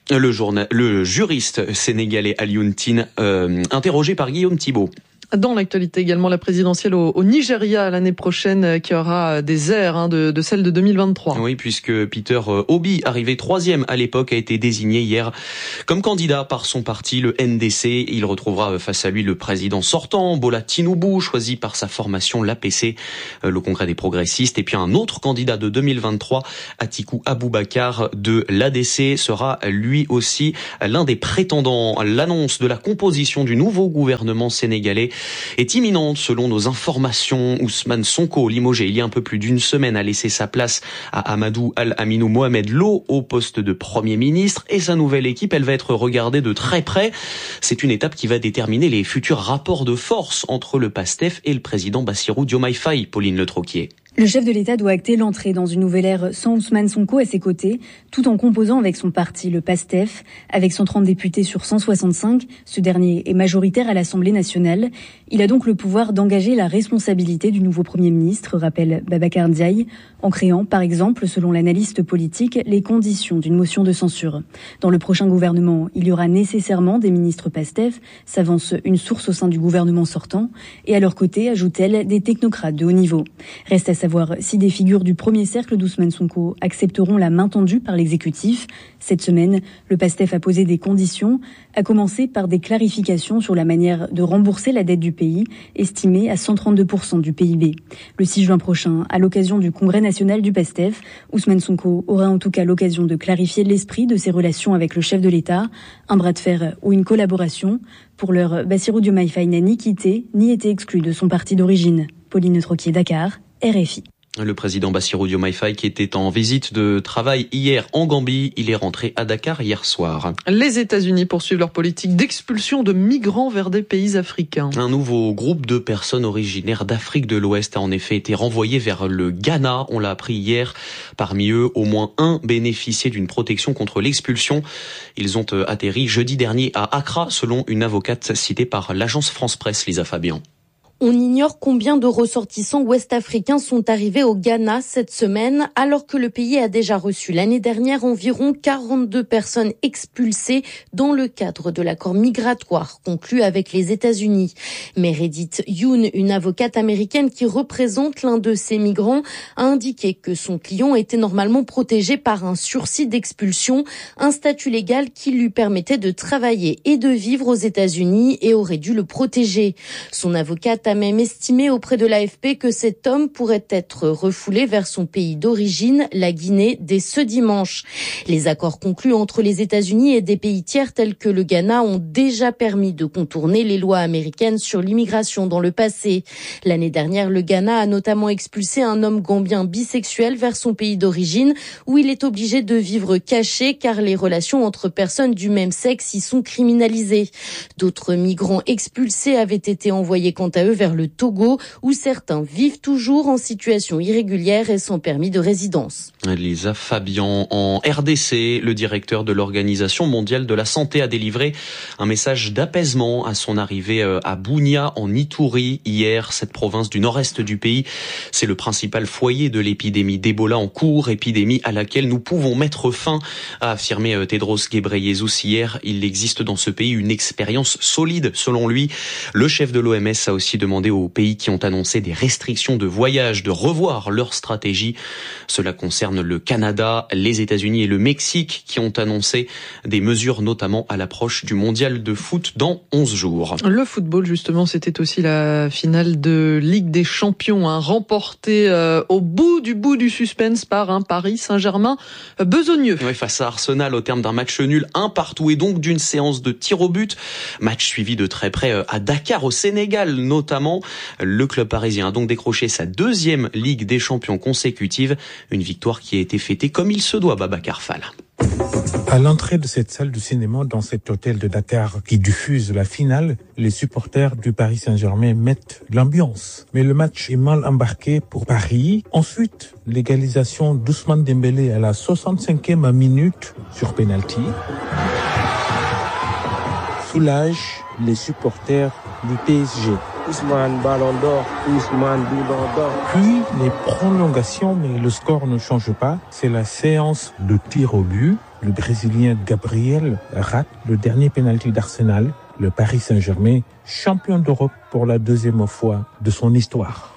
Le, journal, le juriste sénégalais Alioune Tine, euh, interrogé par Guillaume Thibault. Dans l'actualité également, la présidentielle au, au Nigeria l'année prochaine qui aura des airs hein, de, de celle de deux mille vingt-trois. Oui, puisque Peter Obi, arrivé troisième à l'époque, a été désigné hier comme candidat par son parti, le N D C. Il retrouvera face à lui le président sortant, Bola Tinubu, choisi par sa formation, l'A P C, le Congrès des progressistes. Et puis un autre candidat de deux mille vingt-trois, Atiku Abubakar de l'A D C, sera lui aussi l'un des prétendants. L'annonce de la composition du nouveau gouvernement sénégalais est imminente selon nos informations. Ousmane Sonko, limogé il y a un peu plus d'une semaine, a laissé sa place à Amadou Al-Aminou Mohamed Lo au poste de Premier ministre, et sa nouvelle équipe, elle va être regardée de très près. C'est une étape qui va déterminer les futurs rapports de force entre le PASTEF et le président Bassirou Diomaye Faye. Pauline Le Troquier. Le chef de l'État doit acter l'entrée dans une nouvelle ère sans Ousmane Sonko à ses côtés, tout en composant avec son parti, le PASTEF. Avec cent trente députés sur cent soixante-cinq, ce dernier est majoritaire à l'Assemblée nationale. Il a donc le pouvoir d'engager la responsabilité du nouveau Premier ministre, rappelle Babacar Ndiaye, en créant, par exemple, selon l'analyste politique, les conditions d'une motion de censure. Dans le prochain gouvernement, il y aura nécessairement des ministres PASTEF, s'avance une source au sein du gouvernement sortant, et à leur côté, ajoute-t-elle, des technocrates de haut niveau. Reste à savoir Voir si des figures du premier cercle d'Ousmane Sonko accepteront la main tendue par l'exécutif. Cette semaine, le PASTEF a posé des conditions, à commencer par des clarifications sur la manière de rembourser la dette du pays, estimée à cent trente-deux pour cent du P I B. Le six juin prochain, à l'occasion du Congrès national du PASTEF, Ousmane Sonko aura en tout cas l'occasion de clarifier l'esprit de ses relations avec le chef de l'État, un bras de fer ou une collaboration. Pour l'heure, Bassirou Diomaye Faye n'a ni quitté, ni été exclu de son parti d'origine. Pauline Troquier, Dakar. R F I. Le président Bassirou Diomaye Faye qui était en visite de travail hier en Gambie, il est rentré à Dakar hier soir. Les États-Unis poursuivent leur politique d'expulsion de migrants vers des pays africains. Un nouveau groupe de personnes originaires d'Afrique de l'Ouest a en effet été renvoyé vers le Ghana. On l'a appris hier. Parmi eux, au moins un bénéficiait d'une protection contre l'expulsion. Ils ont atterri jeudi dernier à Accra, selon une avocate citée par l'agence France-Presse, Lisa Fabian. On ignore combien de ressortissants ouest-africains sont arrivés au Ghana cette semaine, alors que le pays a déjà reçu l'année dernière environ quarante-deux personnes expulsées dans le cadre de l'accord migratoire conclu avec les États-Unis. Meredith Yoon, une avocate américaine qui représente l'un de ces migrants, a indiqué que son client était normalement protégé par un sursis d'expulsion, un statut légal qui lui permettait de travailler et de vivre aux États-Unis et aurait dû le protéger. Son avocate a même estimé auprès de l'A F P que cet homme pourrait être refoulé vers son pays d'origine, la Guinée, dès ce dimanche. Les accords conclus entre les États-Unis et des pays tiers tels que le Ghana ont déjà permis de contourner les lois américaines sur l'immigration dans le passé. L'année dernière, le Ghana a notamment expulsé un homme gambien bisexuel vers son pays d'origine, où il est obligé de vivre caché car les relations entre personnes du même sexe y sont criminalisées. D'autres migrants expulsés avaient été envoyés quant à eux vers le Togo, où certains vivent toujours en situation irrégulière et sans permis de résidence. Lisa Fabian, en R D C, le directeur de l'Organisation mondiale de la santé a délivré un message d'apaisement à son arrivée à Bunia, en Ituri, hier. Cette province du nord-est du pays, c'est le principal foyer de l'épidémie d'Ebola en cours, épidémie à laquelle nous pouvons mettre fin, a affirmé Tedros Ghebreyesus hier. Il existe dans ce pays une expérience solide, selon lui. Le chef de l'O M S a aussi demandé aux pays qui ont annoncé des restrictions de voyage de revoir leur stratégie. Cela concerne le Canada, les États-Unis et le Mexique qui ont annoncé des mesures, notamment à l'approche du mondial de foot dans onze jours. Le football, justement, c'était aussi la finale de Ligue des Champions, hein, remportée euh, au bout du bout du suspense par un Paris Saint-Germain euh, besogneux. Oui, face à Arsenal au terme d'un match nul, un partout, et donc d'une séance de tir au but. Match suivi de très près euh, à Dakar, au Sénégal notamment. Le club parisien a donc décroché sa deuxième Ligue des Champions consécutive. Une victoire qui a été fêtée comme il se doit, Babacar Fall. À l'entrée de cette salle de cinéma, dans cet hôtel de Dakar qui diffuse la finale, les supporters du Paris Saint-Germain mettent l'ambiance. Mais le match est mal embarqué pour Paris. Ensuite, l'égalisation d'Ousmane Dembélé à la soixante-cinquième minute sur penalty soulage les supporters du P S G. Ousmane Ballon d'Or, Ousmane Ballon d'Or. Puis les prolongations, mais le score ne change pas. C'est la séance de tir au but. le Brésilien Gabriel rate le dernier pénalty d'Arsenal. Le Paris Saint-Germain, champion d'Europe pour la deuxième fois de son histoire.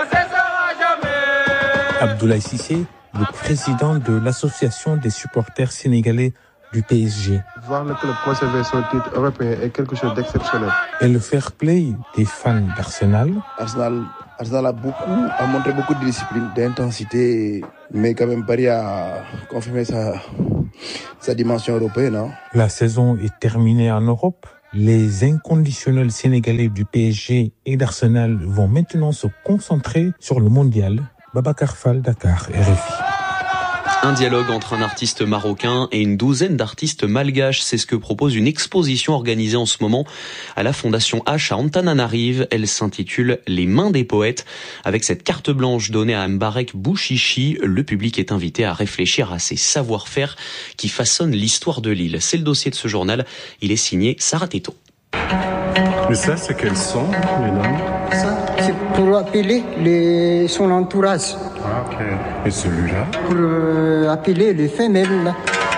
Abdoulaye Cissé, le président de l'association des supporters sénégalais du P S G. Voir le club conserver son titre européen est quelque chose d'exceptionnel. Et le fair play des fans d'Arsenal. Arsenal, Arsenal a beaucoup, a montré beaucoup de discipline, d'intensité, mais quand même Paris a confirmé sa, sa dimension européenne. Hein. La saison est terminée en Europe. Les inconditionnels sénégalais du P S G et d'Arsenal vont maintenant se concentrer sur le mondial. Babacar Fall, Dakar, R F I. Un dialogue entre un artiste marocain et une douzaine d'artistes malgaches, c'est ce que propose une exposition organisée en ce moment à la Fondation H à Antananarive. Elle s'intitule Les mains des poètes. Avec cette carte blanche donnée à Mbarek Bouchichi, le public est invité à réfléchir à ces savoir-faire qui façonnent l'histoire de l'île. C'est le dossier de ce journal. Il est signé Sarah Teto. Mais ça, c'est quels sont, les noms? Ça, c'est pour appeler les... son entourage. Ah, ok. Et celui-là? Pour euh, appeler les femelles.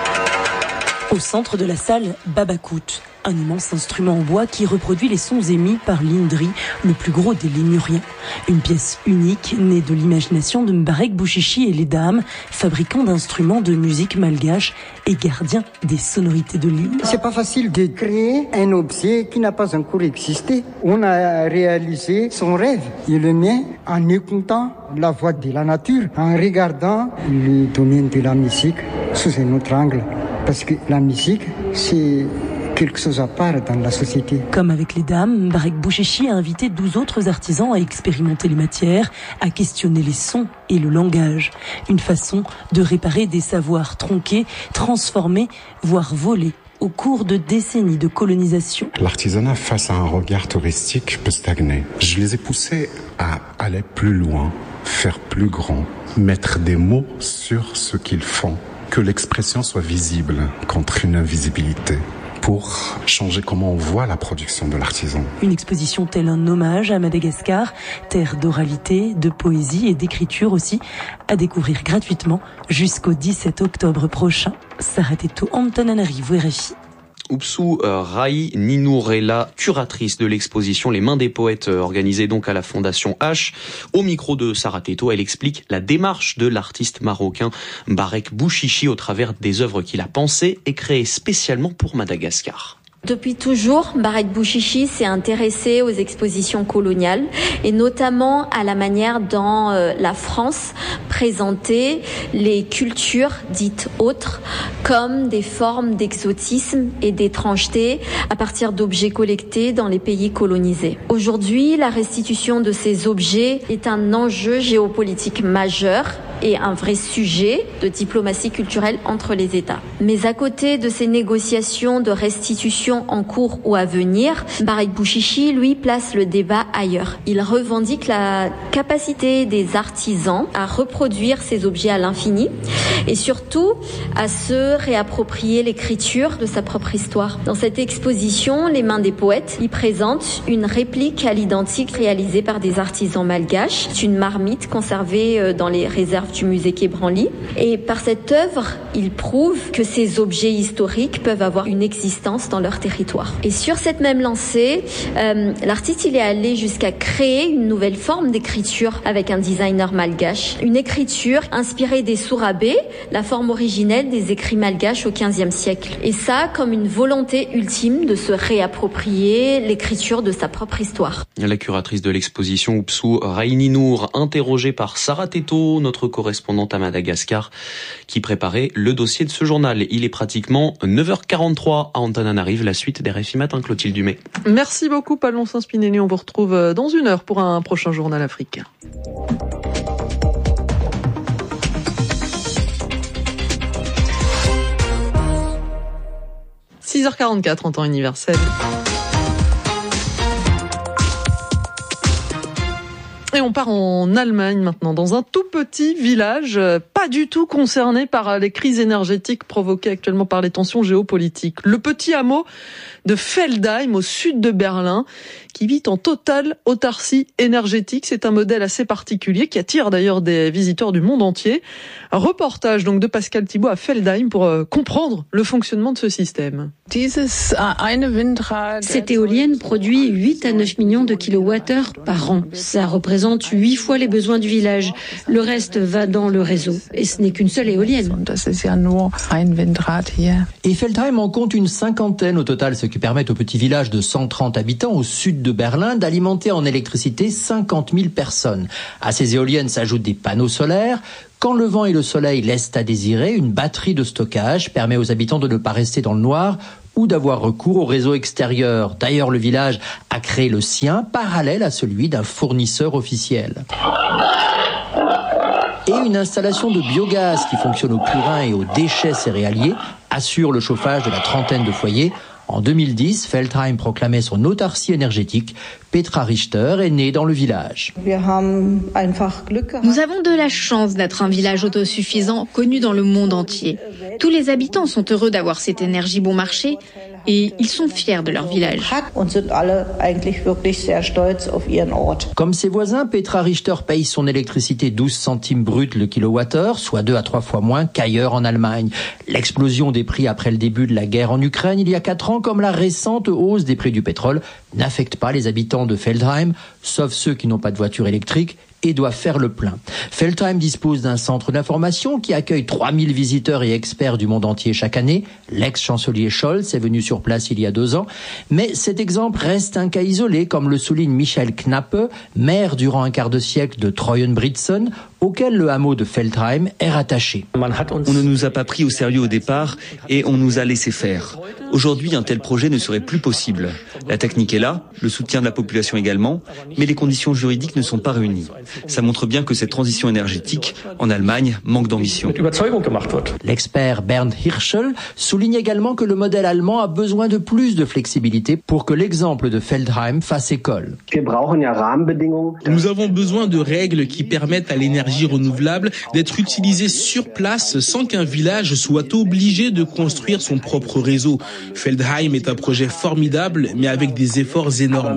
Au centre de la salle, Babakout, un immense instrument en bois qui reproduit les sons émis par l'Indri, le plus gros des lémuriens. Une pièce unique née de l'imagination de Mbarek Bouchichi et les dames, fabricants d'instruments de musique malgache et gardiens des sonorités de l'île. C'est pas facile de créer un objet qui n'a pas encore existé. On a réalisé son rêve et le mien en écoutant la voix de la nature, en regardant le domaine de la musique sous un autre angle. Parce que la musique, c'est quelque chose à part dans la société. Comme avec les dames, Mbarek Bouchichi a invité douze autres artisans à expérimenter les matières, à questionner les sons et le langage. Une façon de réparer des savoirs tronqués, transformés, voire volés au cours de décennies de colonisation. L'artisanat face à un regard touristique peut stagner. Je les ai poussés à aller plus loin, faire plus grand, mettre des mots sur ce qu'ils font, que l'expression soit visible contre une invisibilité, pour changer comment on voit la production de l'artisan. Une exposition telle un hommage à Madagascar, terre d'oralité, de poésie et d'écriture aussi, à découvrir gratuitement jusqu'au dix-sept octobre prochain. Sarah Teto, Antananarivo, R F I. Oupsou Rai Ninourela, curatrice de l'exposition Les mains des poètes organisée donc à la Fondation H. Au micro de Sarah Teto, elle explique la démarche de l'artiste marocain Mbarek Bouchichi au travers des œuvres qu'il a pensées et créées spécialement pour Madagascar. Depuis toujours, Mbarek Bouchichi s'est intéressé aux expositions coloniales et notamment à la manière dont euh, la France présentait les cultures dites autres comme des formes d'exotisme et d'étrangeté à partir d'objets collectés dans les pays colonisés. Aujourd'hui, la restitution de ces objets est un enjeu géopolitique majeur et un vrai sujet de diplomatie culturelle entre les États. Mais à côté de ces négociations de restitution en cours ou à venir, Mbarek Bouchichi, lui, place le débat ailleurs. Il revendique la capacité des artisans à reproduire ces objets à l'infini et surtout à se réapproprier l'écriture de sa propre histoire. Dans cette exposition, Les mains des poètes, il présente une réplique à l'identique réalisée par des artisans malgaches. C'est une marmite conservée dans les réserves du musée Quai Branly. Et par cette œuvre, il prouve que ces objets historiques peuvent avoir une existence dans leur territoire. Et sur cette même lancée, euh, l'artiste il est allé jusqu'à créer une nouvelle forme d'écriture avec un designer malgache. Une écriture inspirée des sourabés, la forme originelle des écrits malgaches au quinzième siècle. Et ça comme une volonté ultime de se réapproprier l'écriture de sa propre histoire. La curatrice de l'exposition Oupsou Raininour, interrogée par Sarah Teto, notre correspondante à Madagascar, qui préparait le dossier de ce journal. Il est pratiquement neuf heures quarante-trois à Antananarive, la suite des R F I Matin, Clotilde Dumais. Merci beaucoup, Palon Saint-Spinelli. On vous retrouve dans une heure pour un prochain journal africain. six heures quarante-quatre en temps universel. Et on part en Allemagne maintenant, dans un tout petit village, pas du tout concerné par les crises énergétiques provoquées actuellement par les tensions géopolitiques. Le petit hameau de Feldheim, au sud de Berlin, qui vit en totale autarcie énergétique. C'est un modèle assez particulier qui attire d'ailleurs des visiteurs du monde entier. Un reportage donc de Pascal Thibault à Feldheim pour euh, comprendre le fonctionnement de ce système. Cette éolienne produit huit à neuf millions de kilowattheures par an. Ça représente huit fois les besoins du village. Le reste va dans le réseau. Et ce n'est qu'une seule éolienne. Et Feldheim en compte une cinquantaine au total, ce qui permet au petit village de cent trente habitants au sud de Berlin d'alimenter en électricité cinquante mille personnes. À ces éoliennes s'ajoutent des panneaux solaires. Quand le vent et le soleil laissent à désirer, une batterie de stockage permet aux habitants de ne pas rester dans le noir ou d'avoir recours au réseau extérieur. D'ailleurs, le village a créé le sien, parallèle à celui d'un fournisseur officiel. Et une installation de biogaz qui fonctionne au purin et aux déchets céréaliers assure le chauffage de la trentaine de foyers. En deux mille dix, Feldheim proclamait son autarcie énergétique. Petra Richter est née dans le village. Nous avons de la chance d'être un village autosuffisant connu dans le monde entier. Tous les habitants sont heureux d'avoir cette énergie bon marché et ils sont fiers de leur village. Comme ses voisins, Petra Richter paye son électricité douze centimes brut le kilowattheure, soit deux à trois fois moins qu'ailleurs en Allemagne. L'explosion des prix après le début de la guerre en Ukraine il y a quatre ans, comme la récente hausse des prix du pétrole, n'affecte pas les habitants de Feldheim, sauf ceux qui n'ont pas de voiture électrique et doivent faire le plein. Feldheim dispose d'un centre d'information qui accueille trois mille visiteurs et experts du monde entier chaque année. L'ex-chancelier Scholz est venu sur place il y a deux ans. Mais cet exemple reste un cas isolé, comme le souligne Michel Knappe, maire durant un quart de siècle de Treuenbrietzen, auquel le hameau de Feldheim est rattaché. On ne nous a pas pris au sérieux au départ et on nous a laissé faire. Aujourd'hui, un tel projet ne serait plus possible. La technique est là, le soutien de la population également, mais les conditions juridiques ne sont pas réunies. Ça montre bien que cette transition énergétique, en Allemagne, manque d'ambition. L'expert Bernd Hirschel souligne également que le modèle allemand a besoin de plus de flexibilité pour que l'exemple de Feldheim fasse école. Nous avons besoin de règles qui permettent à l'énergie renouvelable d'être utilisée sur place sans qu'un village soit obligé de construire son propre réseau. Feldheim est un projet formidable, mais avec des efforts énormes.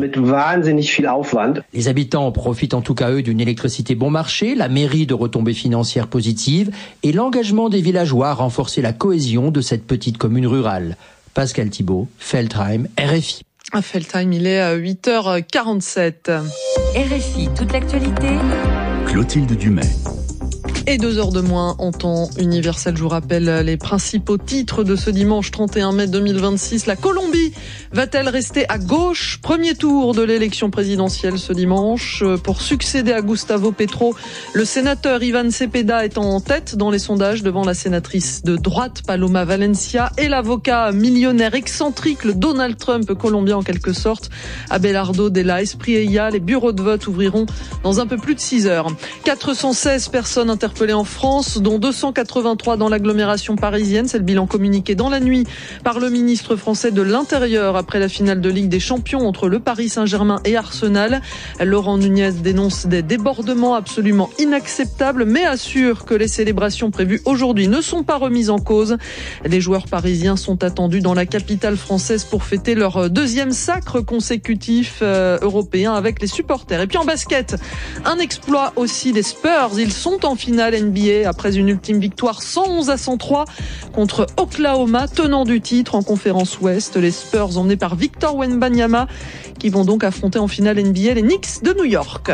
Les habitants profitent en tout cas eux d'une électricité bon marché, la mairie de retombées financières positives et l'engagement des villageois à renforcer la cohésion de cette petite commune rurale. Pascal Thibault, Feldheim, R F I. À Feldheim, il est à huit heures quarante-sept. R F I, toute l'actualité. Clotilde Dumais. Et deux heures de moins en temps universel. Je vous rappelle les principaux titres de ce dimanche trente et un mai deux mille vingt-six. La Colombie va-t-elle rester à gauche? Premier tour de l'élection présidentielle ce dimanche. Pour succéder à Gustavo Petro, le sénateur Ivan Cepeda est en tête dans les sondages devant la sénatrice de droite Paloma Valencia et l'avocat millionnaire excentrique, le Donald Trump colombien en quelque sorte, Abelardo de la Espriella. Les bureaux de vote ouvriront dans un peu plus de six heures. quatre cent seize personnes interpellées en France, dont deux cent quatre-vingt-trois dans l'agglomération parisienne. C'est le bilan communiqué dans la nuit par le ministre français de l'Intérieur après la finale de Ligue des Champions entre le Paris Saint-Germain et Arsenal. Laurent Nunez dénonce des débordements absolument inacceptables, mais assure que les célébrations prévues aujourd'hui ne sont pas remises en cause. Les joueurs parisiens sont attendus dans la capitale française pour fêter leur deuxième sacre consécutif euh, européen avec les supporters. Et puis en basket, un exploit aussi des Spurs. Ils sont en finale N B A après une ultime victoire cent onze à cent trois contre Oklahoma, tenant du titre en conférence Ouest. Les Spurs emmenés par Victor Wembanyama qui vont donc affronter en finale N B A les Knicks de New York.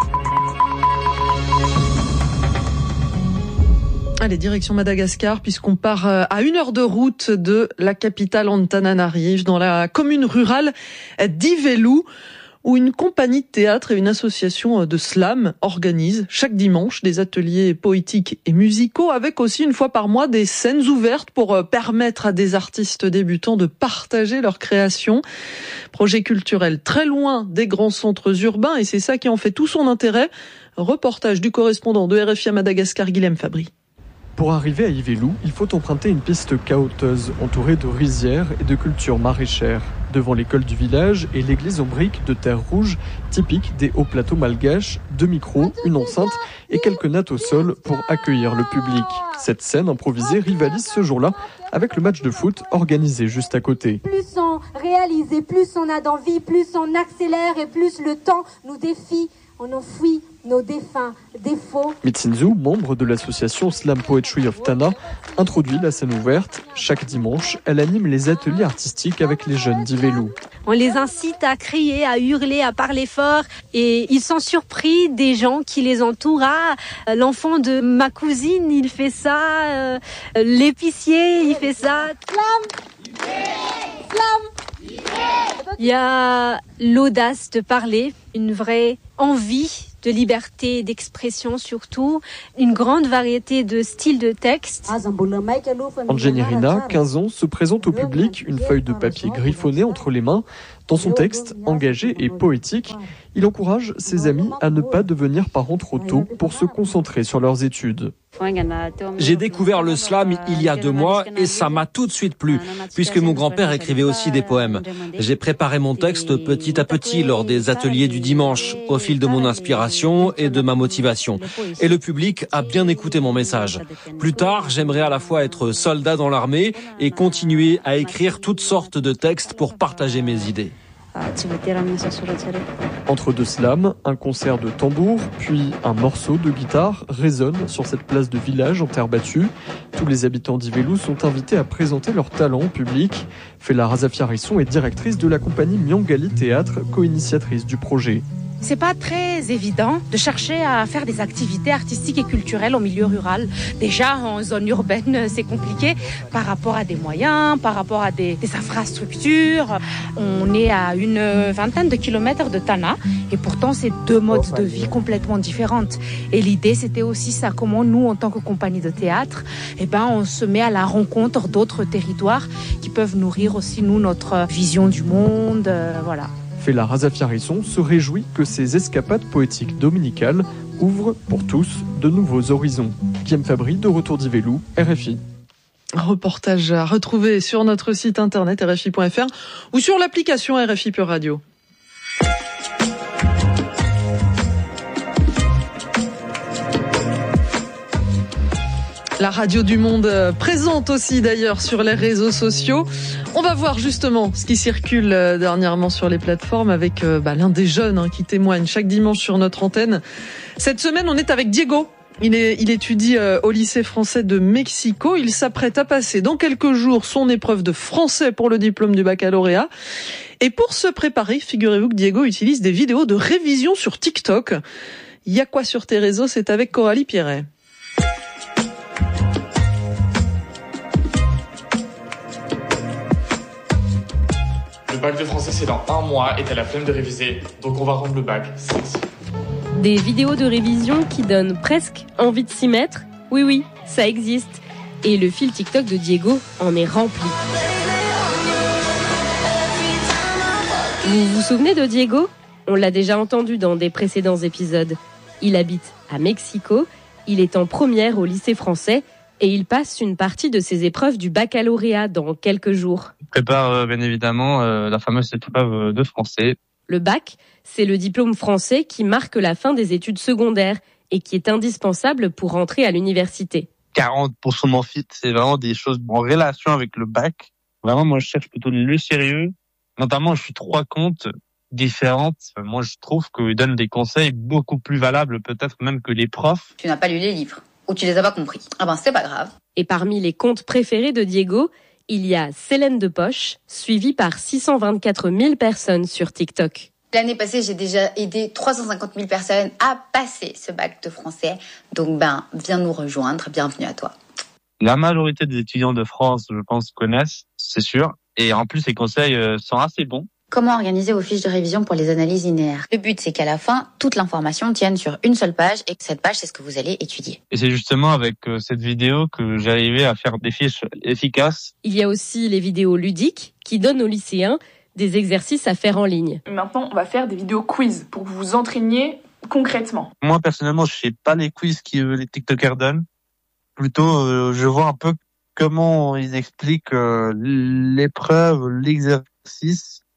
Allez, direction Madagascar, puisqu'on part à une heure de route de la capitale Antananarive, dans la commune rurale d'Ivelu, où une compagnie de théâtre et une association de slam organisent chaque dimanche des ateliers poétiques et musicaux, avec aussi une fois par mois des scènes ouvertes pour permettre à des artistes débutants de partager leurs créations. Projet culturel très loin des grands centres urbains, et c'est ça qui en fait tout son intérêt. Reportage du correspondant de R F I à Madagascar, Guilhem Fabry. Pour arriver à Ivelu, il faut emprunter une piste cahoteuse entourée de rizières et de cultures maraîchères. devant l'école du village et l'église en briques de terre rouge, typique des hauts plateaux malgaches, deux micros, une enceinte et quelques nattes au sol pour accueillir le public. Cette scène improvisée rivalise ce jour-là avec le match de foot organisé juste à côté. Plus on réalise et plus on a d'envie, plus on accélère et plus le temps nous défie. On enfuit nos défunts défauts. Mitsinzu, membre de l'association Slam Poetry of Tana, introduit la scène ouverte. Chaque dimanche, elle anime les ateliers artistiques avec les jeunes d'Ivelu. On les incite à crier, à hurler, à parler fort et ils sont surpris des gens qui les entourent. Ah, l'enfant de ma cousine, il fait ça, euh, l'épicier, il fait ça. Slam, slam. Il y a l'audace de parler, une vraie envie de liberté d'expression surtout, une grande variété de styles de texte. Angelina, quinze ans, se présente au public, une feuille de papier griffonnée entre les mains. Dans son texte, engagé et poétique, il encourage ses amis à ne pas devenir parents trop tôt pour se concentrer sur leurs études. J'ai découvert le slam il y a deux mois et ça m'a tout de suite plu, puisque mon grand-père écrivait aussi des poèmes. J'ai préparé mon texte petit à petit lors des ateliers du dimanche, au fil de mon inspiration et de ma motivation. Et le public a bien écouté mon message. Plus tard, j'aimerais à la fois être soldat dans l'armée et continuer à écrire toutes sortes de textes pour partager mes idées. Entre deux slams, un concert de tambour, puis un morceau de guitare résonne sur cette place de village en terre battue. Tous les habitants d'Ivelu sont invités à présenter leur talent au public. Fela Razafiarisson est directrice de la compagnie Miangali Théâtre, co-initiatrice du projet. C'est pas très évident de chercher à faire des activités artistiques et culturelles au milieu rural. Déjà, en zone urbaine, c'est compliqué par rapport à des moyens, par rapport à des, des infrastructures. On est à une vingtaine de kilomètres de Tana et pourtant, c'est deux modes de vie complètement différents. Et l'idée, c'était aussi ça, comment nous, en tant que compagnie de théâtre, eh ben, on se met à la rencontre d'autres territoires qui peuvent nourrir aussi, nous, notre vision du monde. Euh, voilà. Fela Razafiarisson se réjouit que ces escapades poétiques dominicales ouvrent pour tous de nouveaux horizons. Guillaume Fabry, de retour d'Ivelu, R F I. Reportage à retrouver sur notre site internet r f i point f r ou sur l'application R F I Pure Radio. La radio du monde présente aussi d'ailleurs sur les réseaux sociaux. On va voir justement ce qui circule dernièrement sur les plateformes avec bah, l'un des jeunes hein, qui témoigne chaque dimanche sur notre antenne. Cette semaine, on est avec Diego. Il, est, il étudie euh, au lycée français de Mexico. Il s'apprête à passer dans quelques jours son épreuve de français pour le diplôme du baccalauréat. Et pour se préparer, figurez-vous que Diego utilise des vidéos de révision sur TikTok. Il y a quoi sur tes réseaux? C'est avec Coralie Pierret. Le bac de français, c'est dans un mois et t'as la flemme de réviser. Donc on va rendre le bac. C'est ici. Des vidéos de révision qui donnent presque envie de s'y mettre. Oui, oui, ça existe. Et le fil TikTok de Diego en est rempli. Vous vous souvenez de Diego? On l'a déjà entendu dans des précédents épisodes. Il habite à Mexico, il est en première au lycée français et il passe une partie de ses épreuves du baccalauréat dans quelques jours. Je prépare euh, bien évidemment euh, la fameuse épreuve de français. Le bac, c'est le diplôme français qui marque la fin des études secondaires et qui est indispensable pour entrer à l'université. quarante pour cent de mon fit, c'est vraiment des choses en relation avec le bac. Vraiment, moi, je cherche plutôt le sérieux. Notamment, je suis trois comptes différentes. Moi, je trouve qu'ils donnent des conseils beaucoup plus valables, peut-être même que les profs. Tu n'as pas lu les livres, ou tu les as pas compris. Ah ben, c'est pas grave. Et parmi les comptes préférés de Diego, il y a Célène de Poche, suivie par six cent vingt-quatre mille personnes sur TikTok. L'année passée, j'ai déjà aidé trois cent cinquante mille personnes à passer ce bac de français. Donc, ben, viens nous rejoindre. Bienvenue à toi. La majorité des étudiants de France, je pense, connaissent, c'est sûr. Et en plus, les conseils sont assez bons. Comment organiser vos fiches de révision pour les analyses linéaires? Le but, c'est qu'à la fin, toute l'information tienne sur une seule page et que cette page, c'est ce que vous allez étudier. Et c'est justement avec cette vidéo que j'ai arrivé à faire des fiches efficaces. Il y a aussi les vidéos ludiques qui donnent aux lycéens des exercices à faire en ligne. Maintenant, on va faire des vidéos quiz pour que vous vous entraîniez concrètement. Moi, personnellement, je sais pas les quiz que les TikTokers donnent. Plutôt, euh, je vois un peu comment ils expliquent euh, l'épreuve, l'exercice.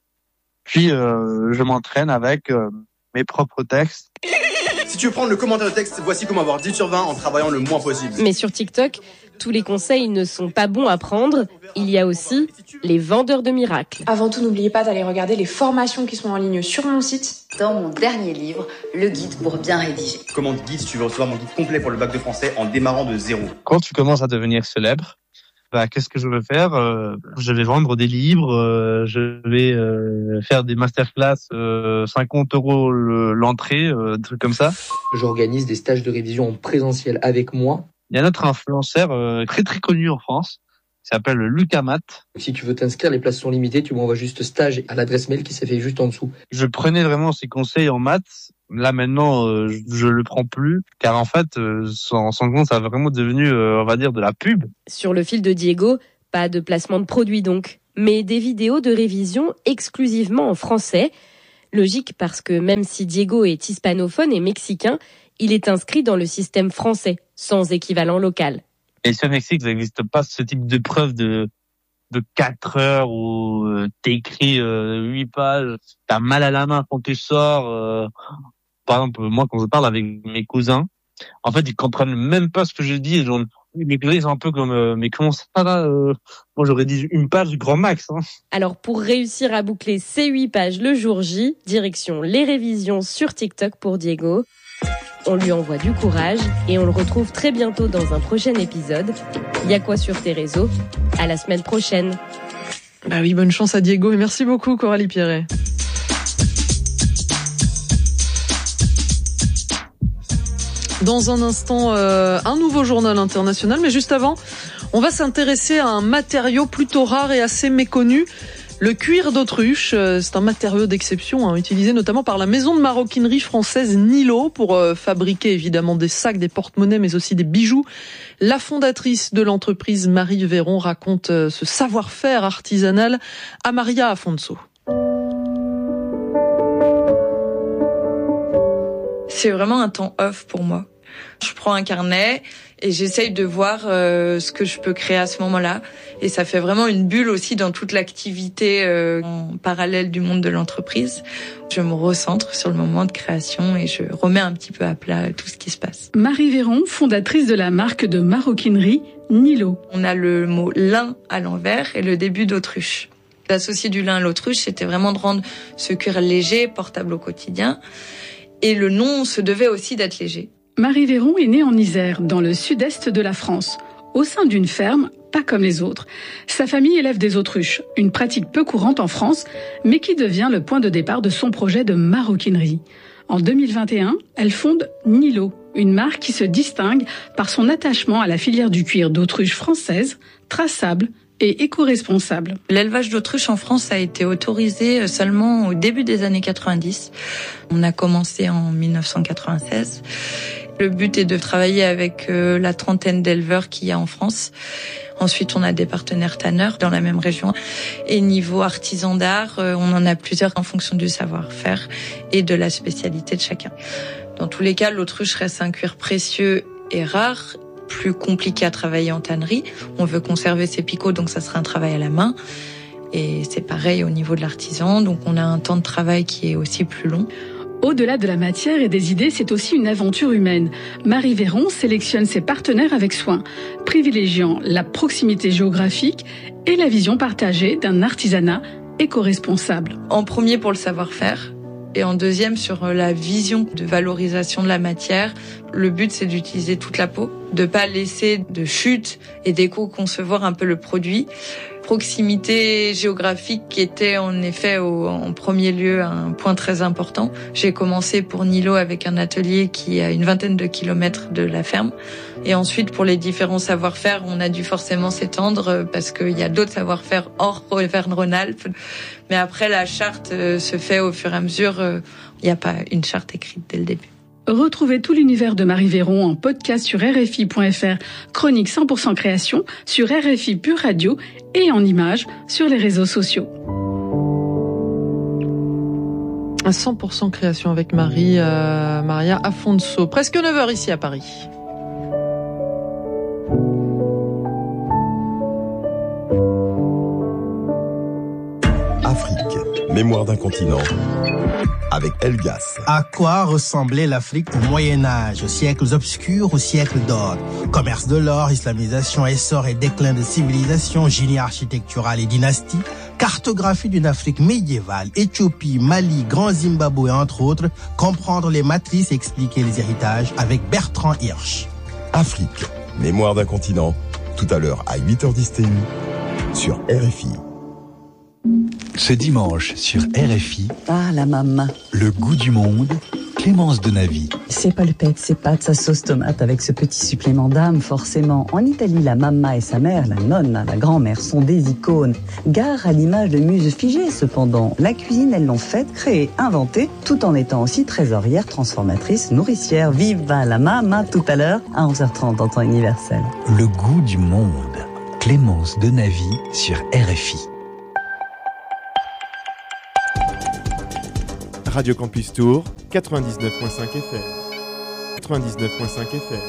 Puis euh, je m'entraîne avec euh, mes propres textes. Si tu veux prendre le commentaire de texte, voici comment avoir dix sur vingt en travaillant le moins possible. Mais sur TikTok, tous les conseils ne sont pas bons à prendre. Il y a aussi les vendeurs de miracles. Avant tout, n'oubliez pas d'aller regarder les formations qui sont en ligne sur mon site. Dans mon dernier livre, le guide pour bien rédiger. Commande guide si tu veux recevoir mon guide complet pour le bac de français en démarrant de zéro. Quand tu commences à devenir célèbre, bah, qu'est-ce que je veux faire ? euh, Je vais vendre des livres, euh, je vais euh, faire des masterclass, euh, cinquante euros le, l'entrée, euh, des trucs comme ça. J'organise des stages de révision en présentiel avec moi. Il y a un autre influenceur euh, très très connu en France, qui s'appelle Lucas Matt. Si tu veux t'inscrire, les places sont limitées, tu m'envoies juste stage à l'adresse mail qui s'affiche juste en dessous. Je prenais vraiment ses conseils en maths. Là maintenant, euh, je, je le prends plus, car en fait, euh, sans, sans compte, ça a vraiment devenu, euh, on va dire, de la pub. Sur le fil de Diego, pas de placement de produits donc, mais des vidéos de révision exclusivement en français. Logique parce que même si Diego est hispanophone et mexicain, il est inscrit dans le système français, sans équivalent local. Et sur Mexique, ça n'existe pas ce type de preuve de de quatre heures où euh, t'écris euh, huit pages, t'as mal à la main quand tu sors. Euh, par exemple, moi, quand je parle avec mes cousins, en fait, ils comprennent même pas ce que je dis. Genre, mes cousins, ils sont un peu comme, euh, mais comment ça là euh, moi, j'aurais dit une page du grand max. Hein. Alors, pour réussir à boucler ces huit pages le jour J, direction les révisions sur TikTok pour Diego. On lui envoie du courage et on le retrouve très bientôt dans un prochain épisode. Y a quoi sur tes réseaux ? À la semaine prochaine. Bah oui, bonne chance à Diego et merci beaucoup Coralie Pierret. Dans un instant, euh, un nouveau journal international, mais juste avant, on va s'intéresser à un matériau plutôt rare et assez méconnu. Le cuir d'autruche, c'est un matériau d'exception, hein, utilisé notamment par la maison de maroquinerie française Nilo pour euh, fabriquer évidemment des sacs, des porte-monnaies, mais aussi des bijoux. La fondatrice de l'entreprise, Marie Véron, raconte euh, ce savoir-faire artisanal à Maria Afonso. C'est vraiment un temps off pour moi. Je prends un carnet et j'essaye de voir euh, ce que je peux créer à ce moment-là. Et ça fait vraiment une bulle aussi dans toute l'activité euh, en parallèle du monde de l'entreprise. Je me recentre sur le moment de création et je remets un petit peu à plat tout ce qui se passe. Marie Véron, fondatrice de la marque de maroquinerie Nilo. On a le mot lin à l'envers et le début d'autruche. L'associé du lin à l'autruche, c'était vraiment de rendre ce cuir léger, portable au quotidien. Et le nom se devait aussi d'être léger. Marie Véron est née en Isère, dans le sud-est de la France, au sein d'une ferme, pas comme les autres. Sa famille élève des autruches, une pratique peu courante en France, mais qui devient le point de départ de son projet de maroquinerie. En deux mille vingt et un, elle fonde Nilo, une marque qui se distingue par son attachement à la filière du cuir d'autruche française, traçable et éco-responsable. L'élevage d'autruche en France a été autorisé seulement au début des années quatre-vingt-dix. On a commencé en mille neuf cent quatre-vingt-seize. Le but est de travailler avec euh, la trentaine d'éleveurs qu'il y a en France. Ensuite, on a des partenaires tanneurs dans la même région. Et niveau artisan d'art, euh, on en a plusieurs en fonction du savoir-faire et de la spécialité de chacun. Dans tous les cas, l'autruche reste un cuir précieux et rare, plus compliqué à travailler en tannerie. On veut conserver ses picots, donc ça sera un travail à la main. Et c'est pareil au niveau de l'artisan, donc on a un temps de travail qui est aussi plus long. Au-delà de la matière et des idées, c'est aussi une aventure humaine. Marie Véron sélectionne ses partenaires avec soin, privilégiant la proximité géographique et la vision partagée d'un artisanat éco-responsable. En premier pour le savoir-faire et en deuxième sur la vision de valorisation de la matière. Le but, c'est d'utiliser toute la peau, de pas laisser de chute et d'éco-concevoir un peu le produit. Proximité géographique qui était en effet au, en premier lieu un point très important. J'ai commencé pour Nilo avec un atelier qui est à une vingtaine de kilomètres de la ferme. Et ensuite, pour les différents savoir-faire, on a dû forcément s'étendre parce qu'il y a d'autres savoir-faire hors Auvergne-Rhône-Alpes. Mais après, la charte se fait au fur et à mesure. Il n'y a pas une charte écrite dès le début. Retrouvez tout l'univers de Marie Véron en podcast sur R F I point F R, chronique cent pour cent création, sur R F I Pure Radio et en images sur les réseaux sociaux. À cent pour cent création avec Marie, euh, Maria Afonso. Presque neuf heures ici à Paris. Afrique, Mémoire d'un continent, avec Elgas. À quoi ressemblait l'Afrique au Moyen-Âge, siècles obscurs ou siècles d'or? Commerce de l'or, islamisation, essor et déclin de civilisation, génie architectural et dynastie, cartographie d'une Afrique médiévale, Éthiopie, Mali, Grand Zimbabwe, entre autres, comprendre les matrices et expliquer les héritages avec Bertrand Hirsch. Afrique, mémoire d'un continent, tout à l'heure à huit heures dix T U, sur R F I. Ce dimanche sur R F I, ah la maman, le goût du monde, Clémence Donavi. Ses polpettes, ses pâtes, sa sauce tomate avec ce petit supplément d'âme, forcément. En Italie, la mamma et sa mère, la nonna, la grand-mère, sont des icônes. Gare à l'image de muses figées, cependant. La cuisine, elles l'ont faite, créée, inventée, tout en étant aussi trésorière, transformatrice, nourricière. Viva la mamma, tout à l'heure, à onze heures trente en temps universel. Le goût du monde, Clémence Donavi sur R F I. Radio Campus Tour, quatre-vingt-dix-neuf virgule cinq F M. quatre-vingt-dix-neuf virgule cinq F M.